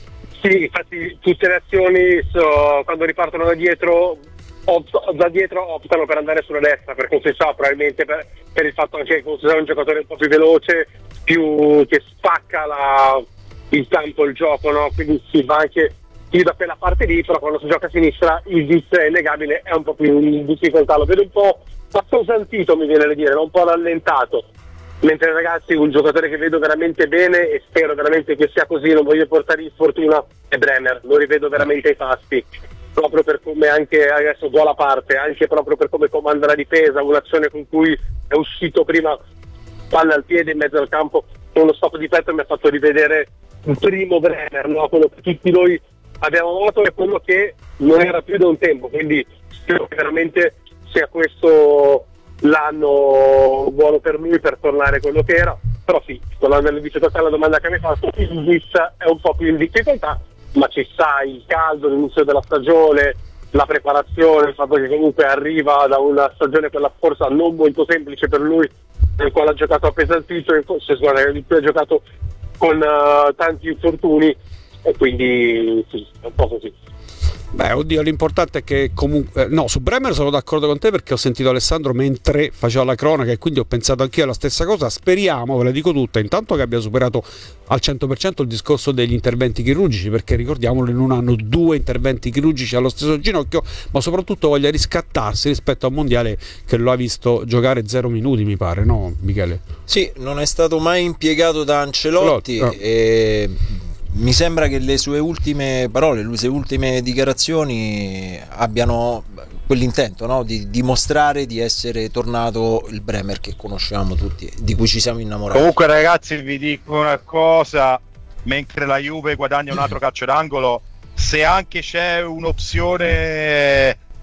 Sì, infatti tutte le azioni so, quando ripartono da dietro opt- da dietro optano per andare sulla destra, per Conceição, probabilmente per, per il fatto anche che Conceição è un giocatore un po' più veloce, più che spacca la, il campo, il gioco, no? Quindi si va anche più da quella parte lì, però quando si gioca a sinistra il Diz è innegabile, è un po' più in difficoltà, lo vedo un po' appesantito, mi viene da dire, un po' rallentato. Mentre ragazzi, un giocatore che vedo veramente bene e spero veramente che sia così, non voglio portare in sfortuna, è Bremer, lo rivedo veramente ai fasti, proprio per come anche adesso do la parte, anche proprio per come comanda la difesa, un'azione con cui è uscito prima palla al piede in mezzo al campo con uno stop di petto, mi ha fatto rivedere il primo Bremer, no? Quello che tutti noi abbiamo avuto e quello che non era più da un tempo, quindi spero che veramente sia questo l'anno buono per lui per tornare quello che era. Però sì, tornando all'inizio alla domanda che mi hai fatto, il Diz è un po' più in difficoltà, ma ci sta il caldo, l'inizio della stagione, la preparazione, il fatto che comunque arriva da una stagione, quella forse non molto semplice per lui, nel quale ha giocato appesantito, forse guarda, il cui ha giocato con uh, tanti infortuni, e quindi sì, è un po' così. Beh, oddio, l'importante è che comunque... Eh, no, su Bremer sono d'accordo con te perché ho sentito Alessandro mentre faceva la cronaca e quindi ho pensato anch'io alla stessa cosa. Speriamo, ve la dico tutta, intanto che abbia superato al cento per cento il discorso degli interventi chirurgici, perché ricordiamolo, in un anno due interventi chirurgici allo stesso ginocchio, ma soprattutto voglia riscattarsi rispetto a un mondiale che lo ha visto giocare zero minuti, mi pare, no Michele? Sì, non è stato mai impiegato da Ancelotti, Ancelotti, no. e... mi sembra che le sue ultime parole, le sue ultime dichiarazioni abbiano quell'intento, no? Di dimostrare di essere tornato il Bremer che conosciamo tutti, di cui ci siamo innamorati. Comunque ragazzi, vi dico una cosa, mentre la Juve guadagna un altro calcio d'angolo, se anche c'è un'opzione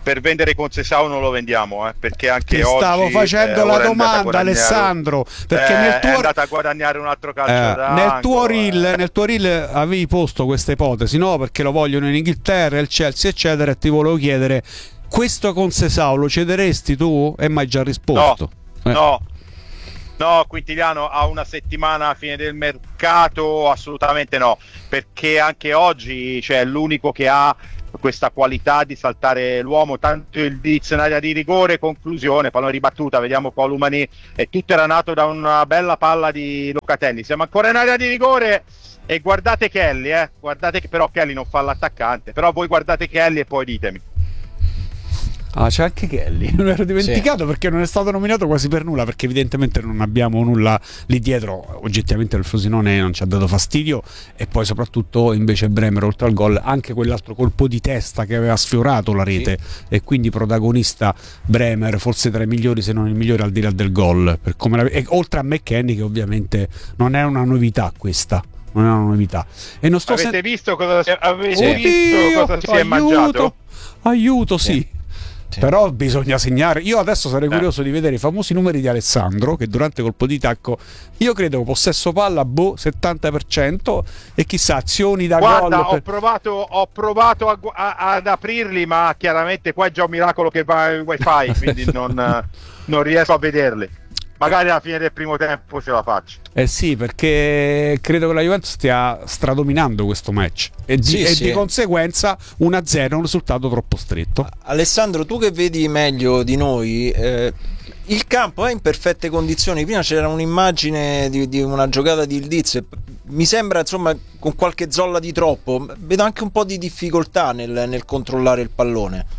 per vendere Concesao non lo vendiamo, eh, perché anche Ti oggi stavo facendo eh, la ora è andata a domanda, guadagnare- Alessandro, perché eh, nel è tuo andata a guadagnare un altro calcio Eh, d'angolo, nel tuo eh. reel, nel tuo reel avevi posto questa ipotesi, no? Perché lo vogliono in Inghilterra, il Chelsea, eccetera. E ti volevo chiedere: questo Concesao lo cederesti tu? E mai già risposto. Eh. No, no, Quintiliano, a una settimana a fine del mercato assolutamente no, perché anche oggi c'è l'unico che ha questa qualità di saltare l'uomo, tanto il dizionario di rigore, conclusione, pallone ribattuta, vediamo qua Lumani, e tutto era nato da una bella palla di Locatelli. Siamo ancora in area di rigore e guardate Kelly, eh, guardate che però Kelly non fa l'attaccante, però voi guardate Kelly e poi ditemi. Ah, c'è anche Kelly. Non ero dimenticato, sì, perché non è stato nominato quasi per nulla, perché evidentemente non abbiamo nulla lì dietro. Oggettivamente il Frosinone non ci ha dato fastidio, e poi soprattutto invece Bremer, oltre al gol, anche quell'altro colpo di testa che aveva sfiorato la rete, sì, e quindi protagonista Bremer, forse tra i migliori se non il migliore al di là del gol, per come la... e oltre a McKennie, che ovviamente non è una novità questa. Non è una novità. E non sto avete sen- visto cosa si, avete Oddio, visto cosa si è aiuto, mangiato? Aiuto, sì. Sì. Sì. Però bisogna segnare. Io adesso sarei Eh. curioso di vedere i famosi numeri di Alessandro, che durante colpo di tacco, io credo possesso palla boh settanta per cento, e chissà azioni da Guarda, gol ho per... provato, ho provato a gu- a- ad aprirli, ma chiaramente qua è già un miracolo che va il wifi, quindi non, non riesco a vederli. Magari alla fine del primo tempo ce la faccio. Eh sì, perché credo che la Juventus stia stradominando questo match, e di, Sì, e sì. di conseguenza uno a zero è un risultato troppo stretto. Alessandro, tu che vedi meglio di noi, eh, il campo è in perfette condizioni. Prima c'era un'immagine di, di una giocata di Ildiz, mi sembra insomma con qualche zolla di troppo. Vedo anche un po' di difficoltà nel, nel controllare il pallone.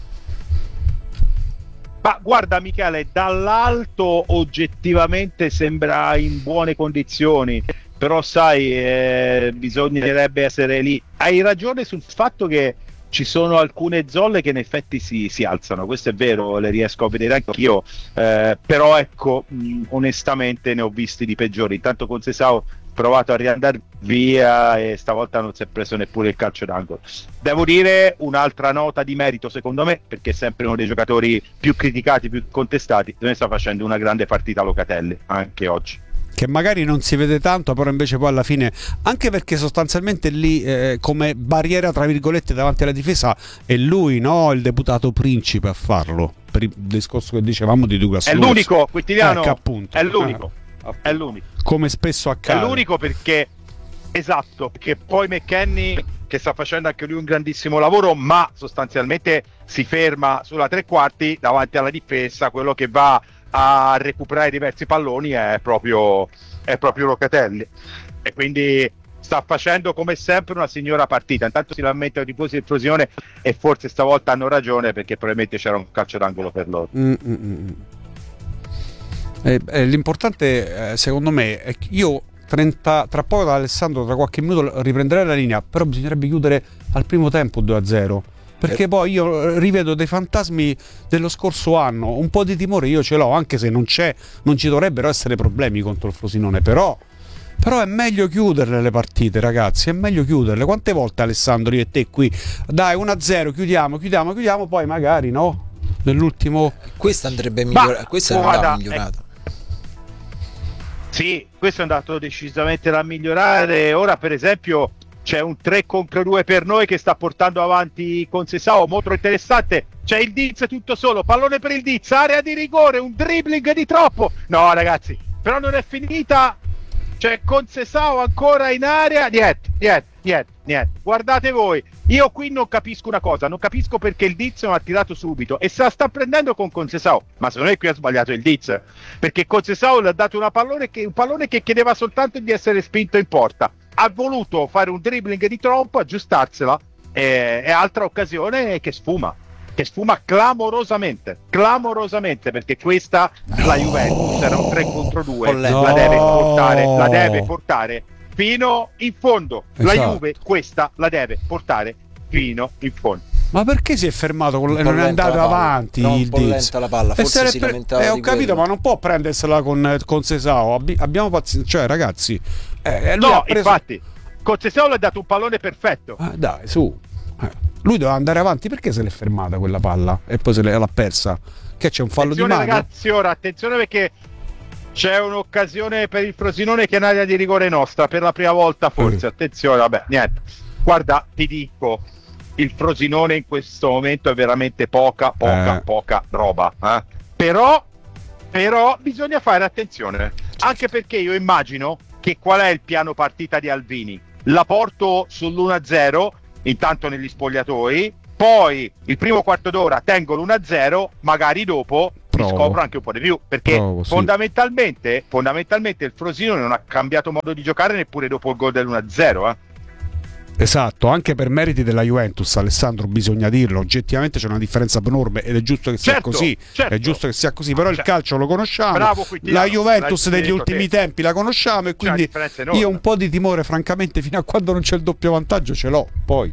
Ma guarda Michele, dall'alto oggettivamente sembra in buone condizioni, però sai, eh, bisognerebbe essere lì. Hai ragione sul fatto che ci sono alcune zolle che in effetti si, si alzano, questo è vero, le riesco a vedere anch'io, eh, però ecco, mh, onestamente ne ho visti di peggiori. Intanto con Sesao provato a riandare via e stavolta non si è preso neppure il calcio d'angolo. Devo dire un'altra nota di merito secondo me, perché è sempre uno dei giocatori più criticati, più contestati. Noi sta facendo una grande partita Locatelli anche oggi, Che magari non si vede tanto, però invece poi alla fine, anche perché sostanzialmente lì eh, come barriera tra virgolette davanti alla difesa è lui, no, il deputato principe a farlo, per il discorso che dicevamo di Douglas è Luiz. l'unico Quintiliano, Eh, che appunto. è l'unico Eh, è l'unico come spesso accade. È l'unico perché, esatto, perché poi McKennie, che sta facendo anche lui un grandissimo lavoro, ma sostanzialmente si ferma sulla tre quarti davanti alla difesa, quello che va a recuperare diversi palloni è proprio, è proprio Locatelli, e quindi sta facendo come sempre una signora partita. Intanto si lamentano i tifosi del Frosinone, e forse stavolta hanno ragione, perché probabilmente c'era un calcio d'angolo per loro. Mm, mm, mm. Eh, eh, l'importante eh, secondo me è che io trenta, tra poco da Alessandro, tra qualche minuto riprenderei la linea, però bisognerebbe chiudere al primo tempo due a zero, perché eh. poi io rivedo dei fantasmi dello scorso anno. Un po' di timore io ce l'ho, anche se non c'è, non ci dovrebbero essere problemi contro il Frosinone, però però è meglio chiuderle le partite, ragazzi, è meglio chiuderle. Quante volte, Alessandro, io e te qui, dai, uno a zero, chiudiamo, chiudiamo, chiudiamo, poi magari no, nell'ultimo Questa andrebbe migliorata, questa andava migliorata. Sì, questo è andato decisamente da migliorare. Ora per esempio c'è un tre contro due per noi che sta portando avanti con Sesao, molto interessante. C'è il Diz tutto solo, pallone per il Diz, area di rigore, un dribbling di troppo. No ragazzi, però non è finita. C'è con Sesao ancora in area. Niente, niente, niente, niente. Guardate voi, io qui non capisco una cosa, non capisco perché il Diz non ha tirato subito e se la sta prendendo con Concesao, ma secondo me qui ha sbagliato il Diz, perché Concesao le ha dato una pallone che, un pallone che chiedeva soltanto di essere spinto in porta. Ha voluto fare un dribbling di troppo, aggiustarsela, e, e altra occasione che sfuma. Che sfuma clamorosamente, clamorosamente, perché questa, no, la Juventus era un tre contro due, no, la deve portare, la deve portare fino in fondo. Esatto. La Juve questa la deve portare fino in fondo. Ma perché si è fermato con... non è andato la avanti? No, il un po' Diz. lenta la palla, E forse si pre- lamentava eh, ho di capito, quello. ma non può prendersela con, con Sesao. Abbi- abbiamo pazienza, cioè ragazzi, eh, lui No, ha preso... infatti, con Sesao le ha dato un pallone perfetto. Ah, dai, su. Eh. Lui doveva andare avanti, perché se l'è fermata quella palla e poi se l'ha persa? Che c'è un fallo attenzione, di mano? ragazzi, ora attenzione perché c'è un'occasione per il Frosinone che è un'area di rigore nostra per la prima volta forse, Mm. attenzione, vabbè, niente. Guarda, ti dico, il Frosinone in questo momento è veramente poca, poca, Eh. poca roba, eh. Però, però bisogna fare attenzione, anche perché io immagino che qual è il piano partita di Alvini? La porto sull'uno a zero, intanto negli spogliatoi, poi il primo quarto d'ora tengo l'uno a zero, magari dopo mi Provo. scopro anche un po' di più, perché Provo, sì. fondamentalmente, fondamentalmente il Frosinone non ha cambiato modo di giocare neppure dopo il gol dell'uno a zero, eh. Esatto, anche per meriti della Juventus, Alessandro, bisogna dirlo, oggettivamente c'è una differenza enorme ed è giusto che sia Certo, così, certo. è giusto che sia così, però il Certo. calcio lo conosciamo, Bravo, Quintiliano, la Juventus l'hai degli detto ultimi te. tempi la conosciamo e C'è una quindi differenza enorme. io un po' di timore francamente fino a quando non c'è il doppio vantaggio ce l'ho, poi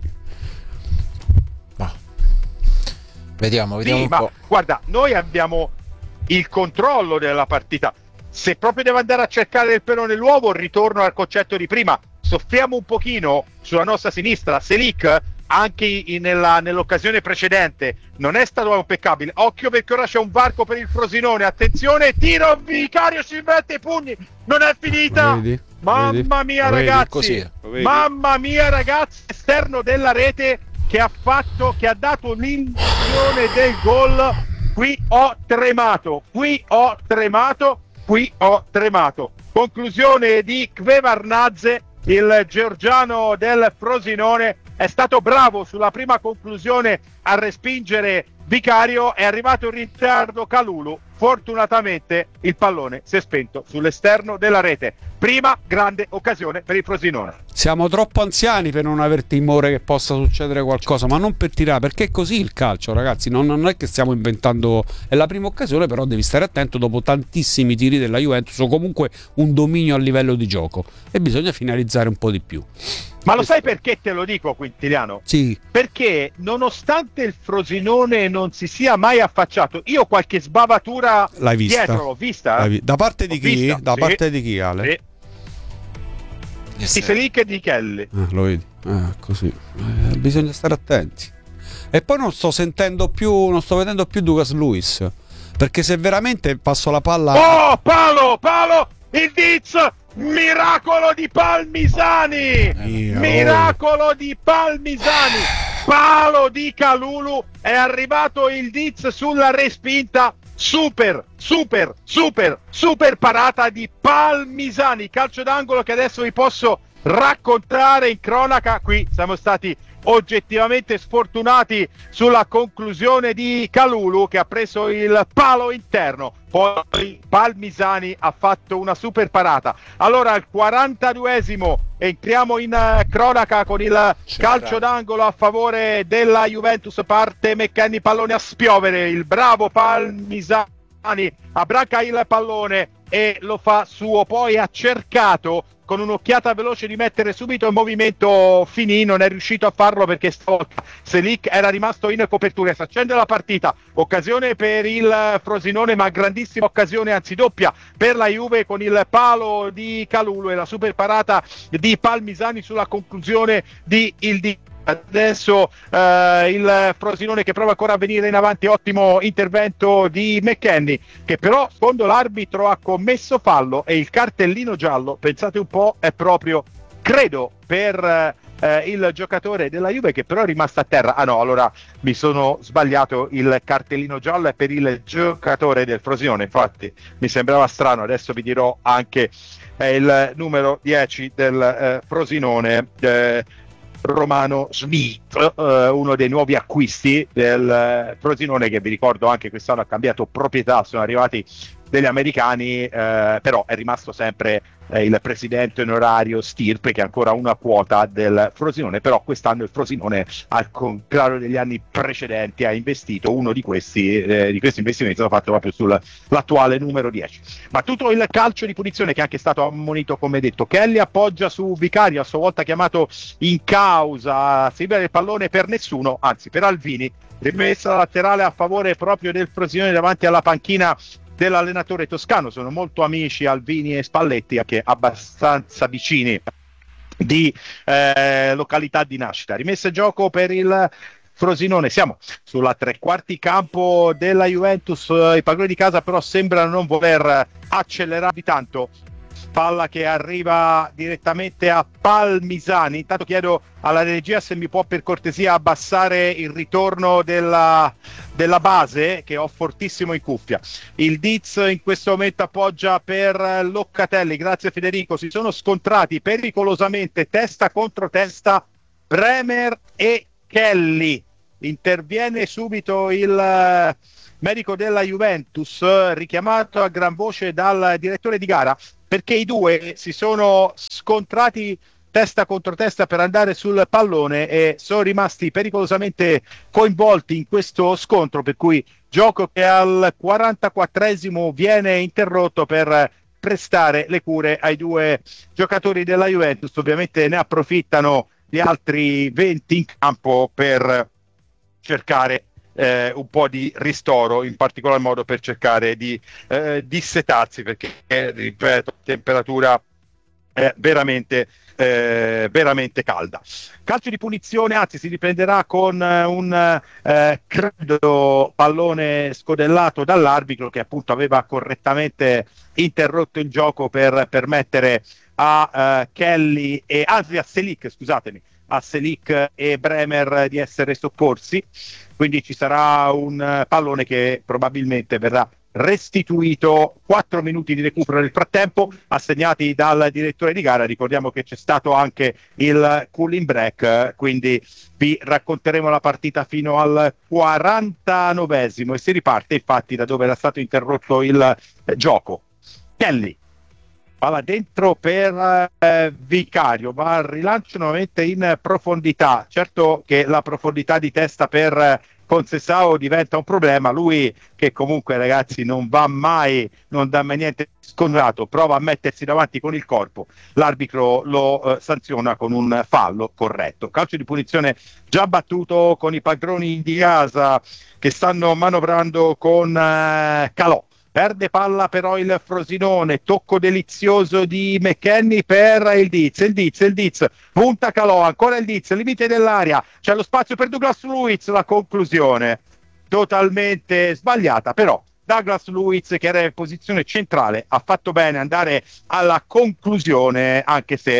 Ma vediamo, vediamo Sì, un ma po'. guarda, noi abbiamo il controllo della partita. Se proprio devo andare a cercare il pelo nell'uovo, ritorno al concetto di prima. Soffriamo un pochino sulla nostra sinistra. Selic, anche in- nella- nell'occasione precedente, non è stato impeccabile. Occhio perché ora c'è un varco per il Frosinone. Attenzione, tiro, Vicario si mette i pugni. Non è finita. Lo vedi? Mamma Vedi? mia, Lo vedi? ragazzi. Così è. Lo vedi? Mamma mia, ragazzi, esterno della rete che ha fatto, che ha dato l'indizione del gol. Qui ho tremato, qui ho tremato, qui ho tremato. Conclusione di Kvevarnadze, il georgiano del Frosinone è stato bravo sulla prima conclusione a respingere Vicario, è arrivato in ritardo Kalulu, fortunatamente il pallone si è spento sull'esterno della rete. Prima grande occasione per il Frosinone. siamo troppo anziani per non aver timore che possa succedere qualcosa, ma non per tirare, perché è così il calcio, ragazzi, non, non è che stiamo inventando, è la prima occasione, però devi stare attento dopo tantissimi tiri della Juventus o comunque un dominio a livello di gioco e bisogna finalizzare un po' di più. Ma lo sai perché te lo dico, Quintiliano? Sì, Perché nonostante il Frosinone non si sia mai affacciato, io qualche sbavatura l'hai vista? dietro l'ho vista. L'hai vi- da parte di L'ho chi? vista, Da sì. parte di chi, Ale? Sì. Di Selic e di Kelly. Ah, lo vedi? Ah, così. Eh, bisogna stare attenti. E poi non sto sentendo più, non sto vedendo più Douglas Luiz. Perché se veramente passo la palla. Oh, palo, palo, il Diz, miracolo di Palmisani, Mia, miracolo di Palmisani, palo di Kalulu, è arrivato il Diz sulla respinta, super, super, super, super parata di Palmisani, calcio d'angolo che adesso vi posso raccontare in cronaca. Qui siamo stati oggettivamente sfortunati sulla conclusione di Kalulu che ha preso il palo interno, poi Palmisani ha fatto una super parata. Allora al quarantaduesimo entriamo in uh, cronaca con il calcio d'angolo a favore della Juventus, parte McKennie, pallone a spiovere, il bravo Palmisani abbracca il pallone e lo fa suo, poi ha cercato con un'occhiata veloce di mettere subito in movimento Fini, non è riuscito a farlo perché stavolta Selic era rimasto in copertura. Si accende la partita, occasione per il Frosinone, ma grandissima occasione, anzi doppia per la Juve con il palo di Kalulu e la super parata di Palmisani sulla conclusione di il di Adesso eh, il Frosinone che prova ancora a venire in avanti, ottimo intervento di McKennie che però secondo l'arbitro ha commesso fallo e il cartellino giallo, pensate un po', è proprio, credo, per eh, il giocatore della Juve che però è rimasto a terra. Ah no, allora mi sono sbagliato, il cartellino giallo è per il giocatore del Frosinone, infatti mi sembrava strano, adesso vi dirò anche eh, il numero dieci del eh, Frosinone, eh, Romano Smith, eh, uno dei nuovi acquisti del eh, Frosinone che vi ricordo anche quest'anno ha cambiato proprietà, sono arrivati degli americani, eh, però è rimasto sempre eh, il presidente onorario Stirpe che ha ancora una quota del Frosinone, però quest'anno il Frosinone al contrario degli anni precedenti ha investito, uno di questi, eh, di questi investimenti è stato fatto proprio sull'attuale numero dieci. Ma tutto il calcio di punizione che è anche stato ammonito, come detto, Kelly appoggia su Vicario, a sua volta chiamato in causa, si vede il pallone per nessuno, anzi per Alvini, rimessa laterale a favore proprio del Frosinone davanti alla panchina dell'allenatore toscano. Sono molto amici Alvini e Spalletti, anche abbastanza vicini di eh, località di nascita. Rimessa in gioco per il Frosinone. Siamo sulla tre quarti campo della Juventus, i padroni di casa però sembrano non voler accelerare di tanto. Palla che arriva direttamente a Palmisani. Intanto chiedo alla regia se mi può per cortesia abbassare il ritorno della, della base, che ho fortissimo in cuffia. Il Diz in questo momento appoggia per Locatelli, grazie Federico. Si sono scontrati pericolosamente testa contro testa Bremer e Kelly. Interviene subito il medico della Juventus, richiamato a gran voce dal direttore di gara, perché i due si sono scontrati testa contro testa per andare sul pallone e sono rimasti pericolosamente coinvolti in questo scontro, per cui gioco che al quarantaquattresimo viene interrotto per prestare le cure ai due giocatori della Juventus. Ovviamente ne approfittano gli altri venti in campo per cercare Eh, un po' di ristoro, in particolar modo per cercare di eh, dissetarsi, perché eh, ripeto, temperatura eh, veramente eh, veramente calda. Calcio di punizione, anzi si riprenderà con eh, un eh, credo pallone scodellato dall'arbitro, che appunto aveva correttamente interrotto il gioco per permettere a eh, Kelly e anzi a Selic, scusatemi a Selic e Bremer di essere soccorsi. Quindi ci sarà un pallone che probabilmente verrà restituito. Quattro minuti di recupero nel frattempo assegnati dal direttore di gara. Ricordiamo che c'è stato anche il cooling break, quindi vi racconteremo la partita fino al quarantanovesimo e si riparte infatti da dove era stato interrotto il gioco. Kelly, palla dentro per eh, Vicario, va al rilancio nuovamente in profondità. Certo che la profondità di testa per eh, Conceição diventa un problema. Lui che comunque, ragazzi, non va mai, non dà mai niente scontato, prova a mettersi davanti con il corpo, l'arbitro lo eh, sanziona con un fallo corretto. Calcio di punizione già battuto con i padroni di casa che stanno manovrando con eh, Calò. Perde palla però il Frosinone, tocco delizioso di McKennie per il Diz, il Diz, il Diz, punta Calò, ancora il Diz, limite dell'area, c'è lo spazio per Douglas Luiz, la conclusione totalmente sbagliata, però Douglas Luiz, che era in posizione centrale, ha fatto bene andare alla conclusione, anche se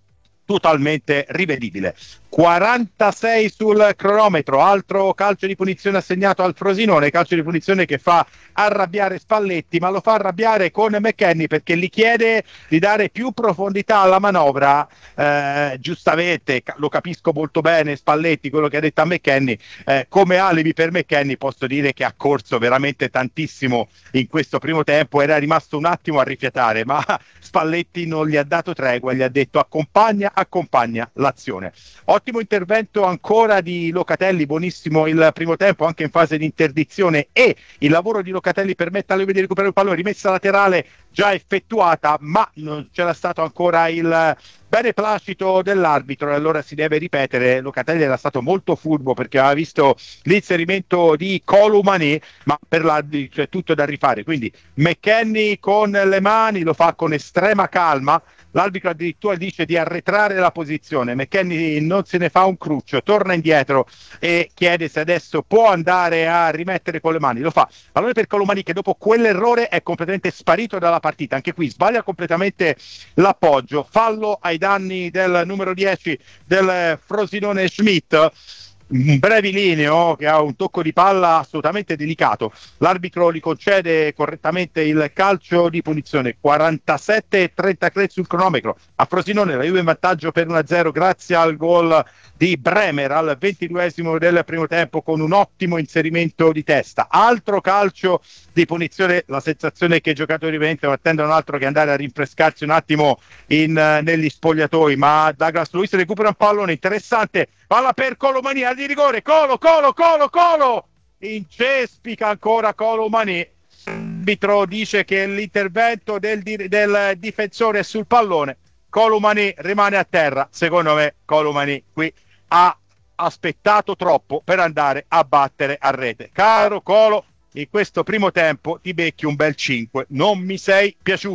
totalmente rivedibile. quarantasei sul cronometro, altro calcio di punizione assegnato al Frosinone, calcio di punizione che fa arrabbiare Spalletti, ma lo fa arrabbiare con McKennie perché gli chiede di dare più profondità alla manovra. Eh, giustamente, lo capisco molto bene Spalletti, quello che ha detto a McKennie, eh, come alibi per McKennie posso dire che ha corso veramente tantissimo in questo primo tempo, era rimasto un attimo a rifiatare, ma Spalletti non gli ha dato tregua, gli ha detto accompagna, accompagna l'azione. Ottimo intervento ancora di Locatelli, buonissimo il primo tempo anche in fase di interdizione, e il lavoro di Locatelli permette alle Juve di recuperare il pallone, rimessa laterale già effettuata, ma non c'era stato ancora il beneplacito dell'arbitro e allora si deve ripetere. Locatelli era stato molto furbo perché aveva visto l'inserimento di Colomani, ma per l'arbitro c'è tutto da rifare, quindi McKennie con le mani lo fa con estrema calma. L'arbitro addirittura dice di arretrare la posizione, McKennie non se ne fa un cruccio, torna indietro e chiede se adesso può andare a rimettere con le mani, lo fa. Allora per Colomani, che dopo quell'errore è completamente sparito dalla partita, anche qui sbaglia completamente l'appoggio, fallo ai danni del numero dieci del Frosinone Schmidt. Un brevilineo che ha un tocco di palla assolutamente delicato, l'arbitro gli concede correttamente il calcio di punizione. Quarantasette e trentatré sul cronometro, a Frosinone la Juve in vantaggio per uno a zero grazie al gol di Bremer al ventiduesimo del primo tempo con un ottimo inserimento di testa. Altro calcio di punizione, la sensazione è che i giocatori ovviamente non attendono altro che andare a rinfrescarsi un attimo in, negli spogliatoi, ma Douglas Luiz recupera un pallone interessante, palla per Colomani di rigore, Colo, Colo, Colo, Colo, incespica ancora Colomani. L'arbitro dice che l'intervento del, del difensore è sul pallone, Colomani rimane a terra. Secondo me Colomani qui ha aspettato troppo per andare a battere a rete. Caro Colo, in questo primo tempo ti becchi un bel cinque, non mi sei piaciuto.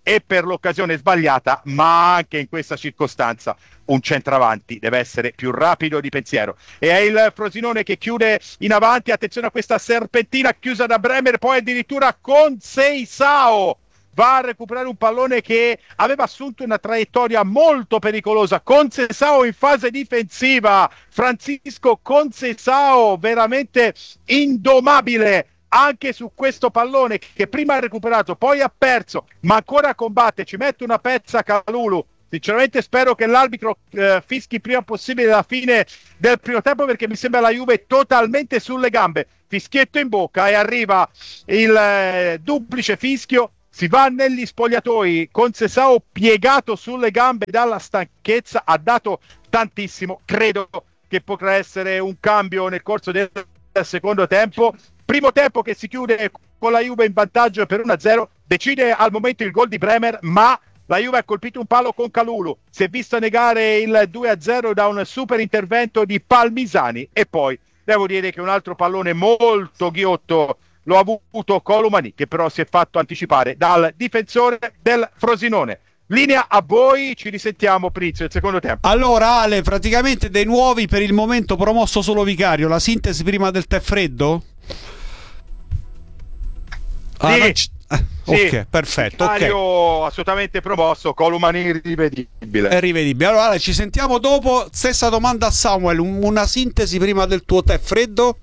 e per l'occasione sbagliata, ma anche in questa circostanza un centravanti deve essere più rapido di pensiero. E è il Frosinone che chiude in avanti, attenzione a questa serpentina chiusa da Bremer, poi addirittura con Seisao va a recuperare un pallone che aveva assunto una traiettoria molto pericolosa. Conceição in fase difensiva, Francisco Conceição veramente indomabile anche su questo pallone che prima ha recuperato, poi ha perso, ma ancora combatte, ci mette una pezza Kalulu. Sinceramente spero che l'arbitro eh, fischi prima possibile la fine del primo tempo, perché mi sembra la Juve totalmente sulle gambe. Fischietto in bocca e arriva il eh, duplice fischio. Si va negli spogliatoi, Conceição piegato sulle gambe dalla stanchezza, ha dato tantissimo, credo che potrà essere un cambio nel corso del secondo tempo. Primo tempo che si chiude con la Juve in vantaggio per uno a zero, decide al momento il gol di Bremer, ma la Juve ha colpito un palo con Kalulu, si è vista negare il due a zero da un super intervento di Palmisani, e poi devo dire che un altro pallone molto ghiotto lo ha avuto Colomani, che però si è fatto anticipare dal difensore del Frosinone. Linea a voi, ci risentiamo Prizio il secondo tempo. Allora Ale, praticamente dei nuovi per il momento promosso solo Vicario, la sintesi prima del tè freddo? Ah, sì, c- eh, ok, sì. perfetto. Vicario Okay. assolutamente promosso, Colomani irrivedibile. È rivedibile. Allora Ale, ci sentiamo dopo. Stessa domanda a Samuel, un- una sintesi prima del tuo tè freddo?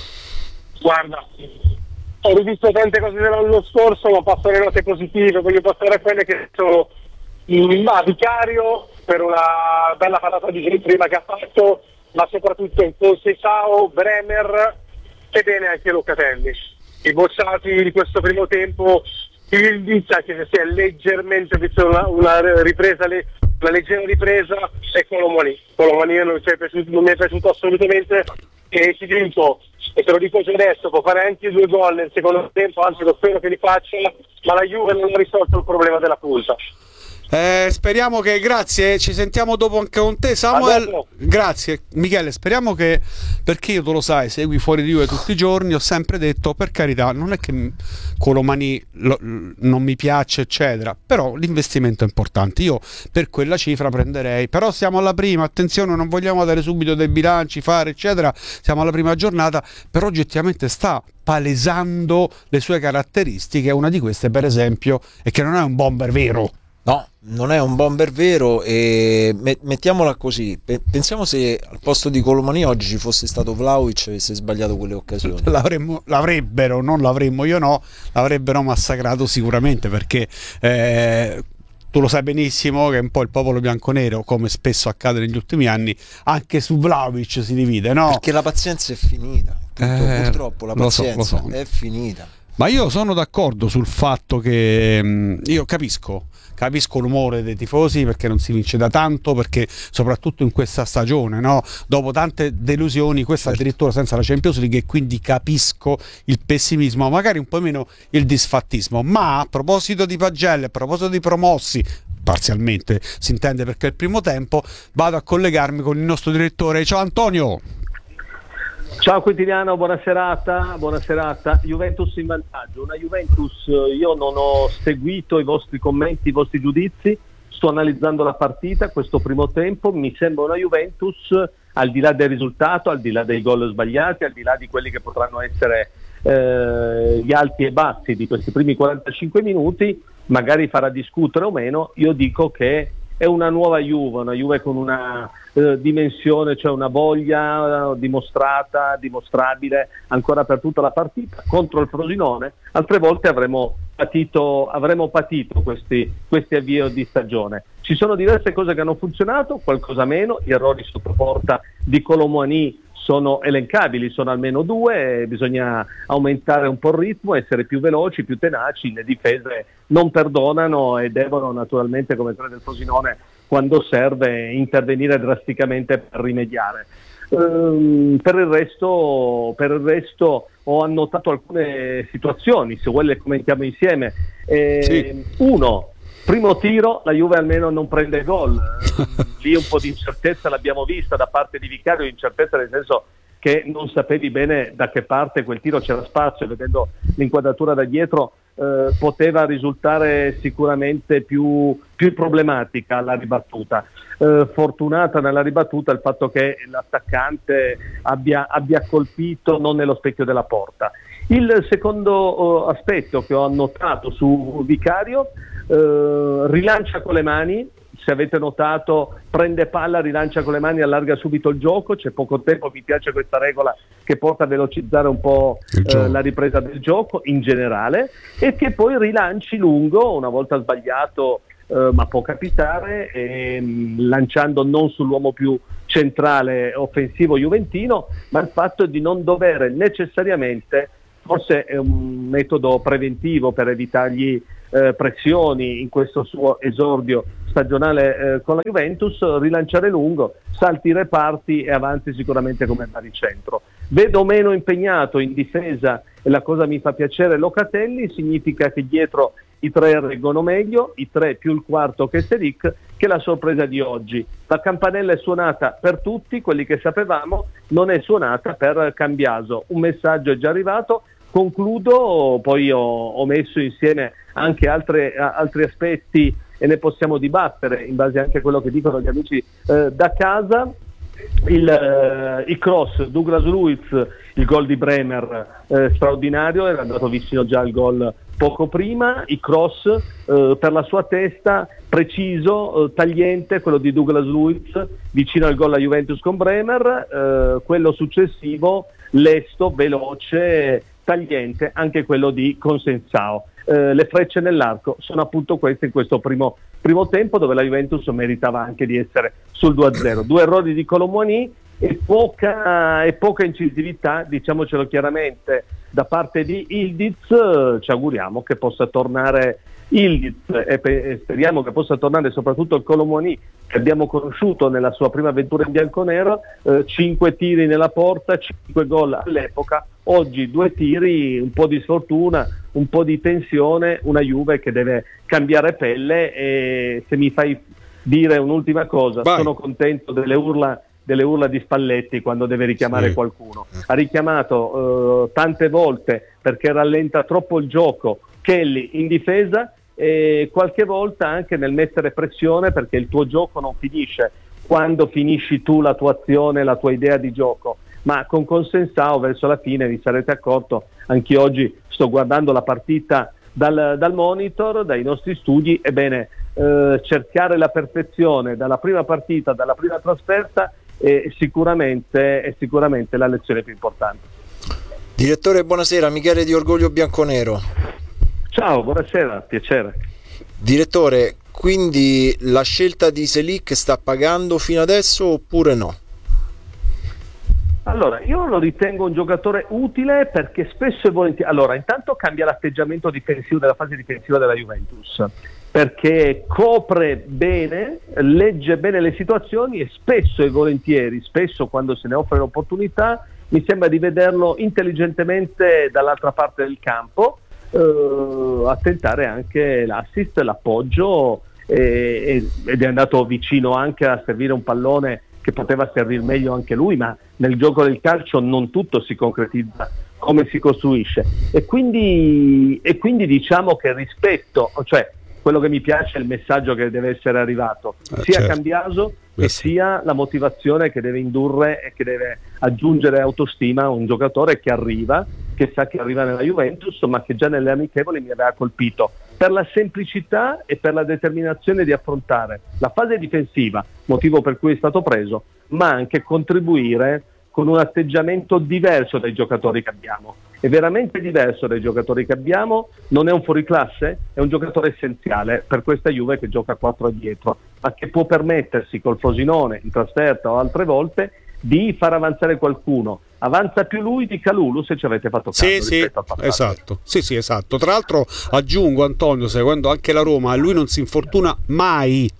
Guarda, ho rivisto tante cose dell'anno scorso, ma passo alle note positive. Voglio passare a quelle che sono il ah, Vicario per una bella parata di giri prima che ha fatto, ma soprattutto in Conceição, Bremer e bene anche Locatelli. I bocciati di questo primo tempo, il inizio che si è leggermente visto una, una ripresa, una leggera ripresa, è Colomani. Colomani non, non mi è piaciuto assolutamente, e ti dico, e te lo dico già adesso, può fare anche due gol nel secondo tempo, anzi lo spero che li faccia, ma la Juve non ha risolto il problema della punta. Eh, speriamo che, grazie, ci sentiamo dopo anche con te Samuel. Adesso. Grazie Michele, speriamo che, perché io tu lo sai, segui Fuori di Juve tutti i giorni, ho sempre detto, per carità, non è che Colomani lo, non mi piace eccetera, però l'investimento è importante, io per quella cifra prenderei, però siamo alla prima, attenzione, non vogliamo dare subito dei bilanci, fare eccetera, siamo alla prima giornata, però oggettivamente sta palesando le sue caratteristiche. Una di queste per esempio è che non è un bomber vero. No, non è un bomber vero, e me- mettiamola così, Pe- pensiamo se al posto di Colomani oggi ci fosse stato Vlahovic e avesse sbagliato quelle occasioni. L'avremmo, l'avrebbero, non l'avremmo, io no, l'avrebbero massacrato sicuramente, perché eh, tu lo sai benissimo che un po' il popolo bianconero, come spesso accade negli ultimi anni, anche su Vlahovic si divide, no? Perché la pazienza è finita, Punto, Eh, purtroppo la lo so, pazienza lo so. è finita. Ma io sono d'accordo sul fatto che mh, io capisco capisco l'umore dei tifosi, perché non si vince da tanto, perché soprattutto in questa stagione, no? Dopo tante delusioni, questa Certo. addirittura senza la Champions League, e quindi capisco il pessimismo, magari un po' meno il disfattismo. Ma a proposito di pagelle, a proposito di promossi, parzialmente si intende, perché il primo tempo, vado a collegarmi con il nostro direttore. Ciao Antonio. Ciao Quintiliano, buona serata, buona serata. Juventus in vantaggio, una Juventus, io non ho seguito i vostri commenti, i vostri giudizi, sto analizzando la partita, questo primo tempo, mi sembra una Juventus, al di là del risultato, al di là dei gol sbagliati, al di là di quelli che potranno essere eh, gli alti e bassi di questi primi quarantacinque minuti, magari farà discutere o meno, io dico che è una nuova Juve, una Juve con una eh, dimensione, cioè una voglia eh, dimostrata, dimostrabile ancora per tutta la partita contro il Frosinone. Altre volte avremmo patito, avremmo patito questi, questi avvii di stagione. Ci sono diverse cose che hanno funzionato, qualcosa meno, gli errori sotto porta di Colomani sono elencabili, sono almeno due, bisogna aumentare un po' il ritmo, essere più veloci, più tenaci, le difese non perdonano e devono naturalmente, come quella del Frosinone, quando serve intervenire drasticamente per rimediare. Um, per il resto, per il resto ho annotato alcune situazioni, se vuoi le commentiamo insieme. Eh, Sì. Uno, primo tiro, la Juve almeno non prende gol. Lì un po' di incertezza l'abbiamo vista da parte di Vicario, incertezza nel senso che non sapevi bene da che parte quel tiro c'era spazio, vedendo l'inquadratura da dietro eh, poteva risultare sicuramente più, più problematica la ribattuta. Eh, fortunata nella ribattuta il fatto che l'attaccante abbia, abbia colpito non nello specchio della porta. Il secondo eh, aspetto che ho annotato su Vicario, eh, rilancia con le mani. Se avete notato, prende palla, rilancia con le mani, allarga subito il gioco, c'è poco tempo, mi piace questa regola che porta a velocizzare un po' eh, la ripresa del gioco in generale, e che poi rilanci lungo, una volta sbagliato, eh, ma può capitare, ehm, lanciando non sull'uomo più centrale offensivo juventino, ma il fatto di non dover necessariamente, forse è un metodo preventivo per evitargli eh, pressioni in questo suo esordio stagionale eh, con la Juventus, rilanciare lungo, salti i reparti e avanti sicuramente come baricentro. Vedo meno impegnato in difesa, e la cosa mi fa piacere, Locatelli, significa che dietro i tre reggono meglio, i tre più il quarto che Selic, che è la sorpresa di oggi. La campanella è suonata per tutti, quelli che sapevamo, non è suonata per Cambiaso. Un messaggio è già arrivato. Concludo, poi ho, ho messo insieme anche altre, altri aspetti e ne possiamo dibattere in base anche a quello che dicono gli amici eh, da casa. Il, eh, i cross, Douglas Luiz, il gol di Bremer eh, straordinario, era andato vicino già al gol poco prima. I cross eh, per la sua testa, preciso, eh, tagliente, quello di Douglas Luiz vicino al gol a Juventus con Bremer, eh, quello successivo lesto, veloce, tagliente, anche quello di Consensao. Eh, le frecce nell'arco sono appunto queste in questo primo, primo tempo, dove la Juventus meritava anche di essere sul due a zero. Due errori di Colomboani e poca, e poca incisività, diciamocelo chiaramente, da parte di Ildiz. Ci auguriamo che possa tornare Ildiz e, pe- e speriamo che possa tornare soprattutto il Colomboani che abbiamo conosciuto nella sua prima avventura in bianconero. Eh, cinque tiri nella porta, cinque gol all'epoca. Oggi due tiri, un po' di sfortuna, un po' di tensione, una Juve che deve cambiare pelle. E se mi fai dire un'ultima cosa, Vai. sono contento delle urla delle urla di Spalletti quando deve richiamare sì. qualcuno. Ha richiamato eh, tante volte perché rallenta troppo il gioco Kelly in difesa, e qualche volta anche nel mettere pressione, perché il tuo gioco non finisce quando finisci tu la tua azione, la tua idea di gioco, ma con Consensao verso la fine, vi sarete accorto, anche oggi sto guardando la partita dal, dal monitor, dai nostri studi, ebbene eh, cercare la perfezione dalla prima partita, dalla prima trasferta è sicuramente, è sicuramente la lezione più importante. Direttore, buonasera, Michele di Orgoglio Bianconero. Ciao, buonasera, piacere. Direttore, quindi la scelta di Selic sta pagando fino adesso oppure no? Allora, io lo ritengo un giocatore utile perché spesso e volentieri, allora intanto cambia l'atteggiamento difensivo della fase difensiva della Juventus, perché copre bene, legge bene le situazioni e spesso e volentieri, spesso quando se ne offre l'opportunità, mi sembra di vederlo intelligentemente dall'altra parte del campo, eh, a tentare anche l'assist, l'appoggio, eh, ed è andato vicino anche a servire un pallone che poteva servire meglio anche lui, ma nel gioco del calcio non tutto si concretizza come si costruisce, e quindi, e quindi diciamo che rispetto, cioè quello che mi piace è il messaggio che deve essere arrivato, eh, sia certo. Cambiaso Beh, e sì. sia la motivazione che deve indurre e che deve aggiungere autostima a un giocatore che arriva, che sa che arriva nella Juventus, ma che già nelle amichevoli mi aveva colpito per la semplicità e per la determinazione di affrontare la fase difensiva, motivo per cui è stato preso, ma anche contribuire con un atteggiamento diverso dai giocatori che abbiamo. È veramente diverso dai giocatori che abbiamo, non è un fuoriclasse, è un giocatore essenziale per questa Juve che gioca quattro dietro, ma che può permettersi col Frosinone in trasferta o altre volte di far avanzare qualcuno. Avanza più lui di Kalulu, se ci avete fatto caso. Sì, sì, esatto. Sì, sì, esatto. Tra l'altro aggiungo, Antonio, seguendo anche la Roma, lui non si infortuna mai.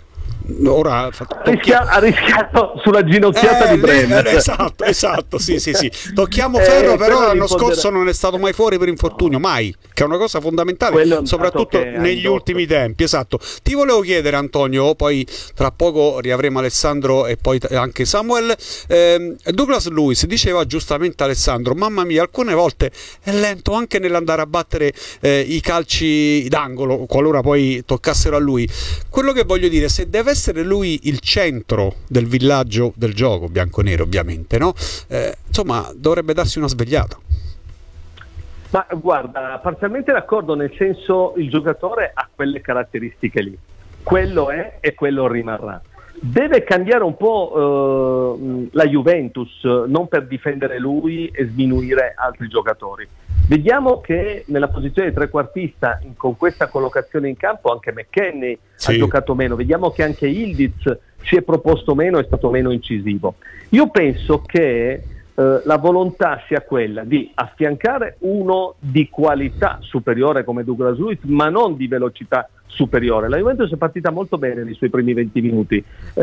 Ora fa- Rischia- ha rischiato sulla ginocchiata Eh, di Bremer. eh, esatto, esatto, sì, sì, sì. Tocchiamo Eh, ferro, però quello l'anno l'impondera- scorso non è stato mai fuori per infortunio, mai, che è una cosa fondamentale, Quello è un dato soprattutto che ha negli indotto. ultimi tempi, esatto. Ti volevo chiedere, Antonio, poi tra poco riavremo Alessandro e poi t- anche Samuel. ehm, Douglas Lewis diceva giustamente Alessandro, mamma mia, alcune volte è lento anche nell'andare a battere eh, i calci d'angolo, qualora poi toccassero a lui. Quello che voglio dire, se deve essere lui il centro del villaggio del gioco, bianconero ovviamente, no? Eh, insomma, dovrebbe darsi una svegliata. Ma guarda, parzialmente d'accordo, nel senso il giocatore ha quelle caratteristiche lì, quello è e quello rimarrà. Deve cambiare un po' eh, la Juventus, non per difendere lui e sminuire altri giocatori. Vediamo che nella posizione di trequartista, in- con questa collocazione in campo, anche McKennie Sì. ha giocato meno. Vediamo che anche Ildiz si è proposto meno, è stato meno incisivo. Io penso che eh, la volontà sia quella di affiancare uno di qualità superiore come Douglas Luiz, ma non di velocità superiore. La Juventus è partita molto bene nei suoi primi venti minuti.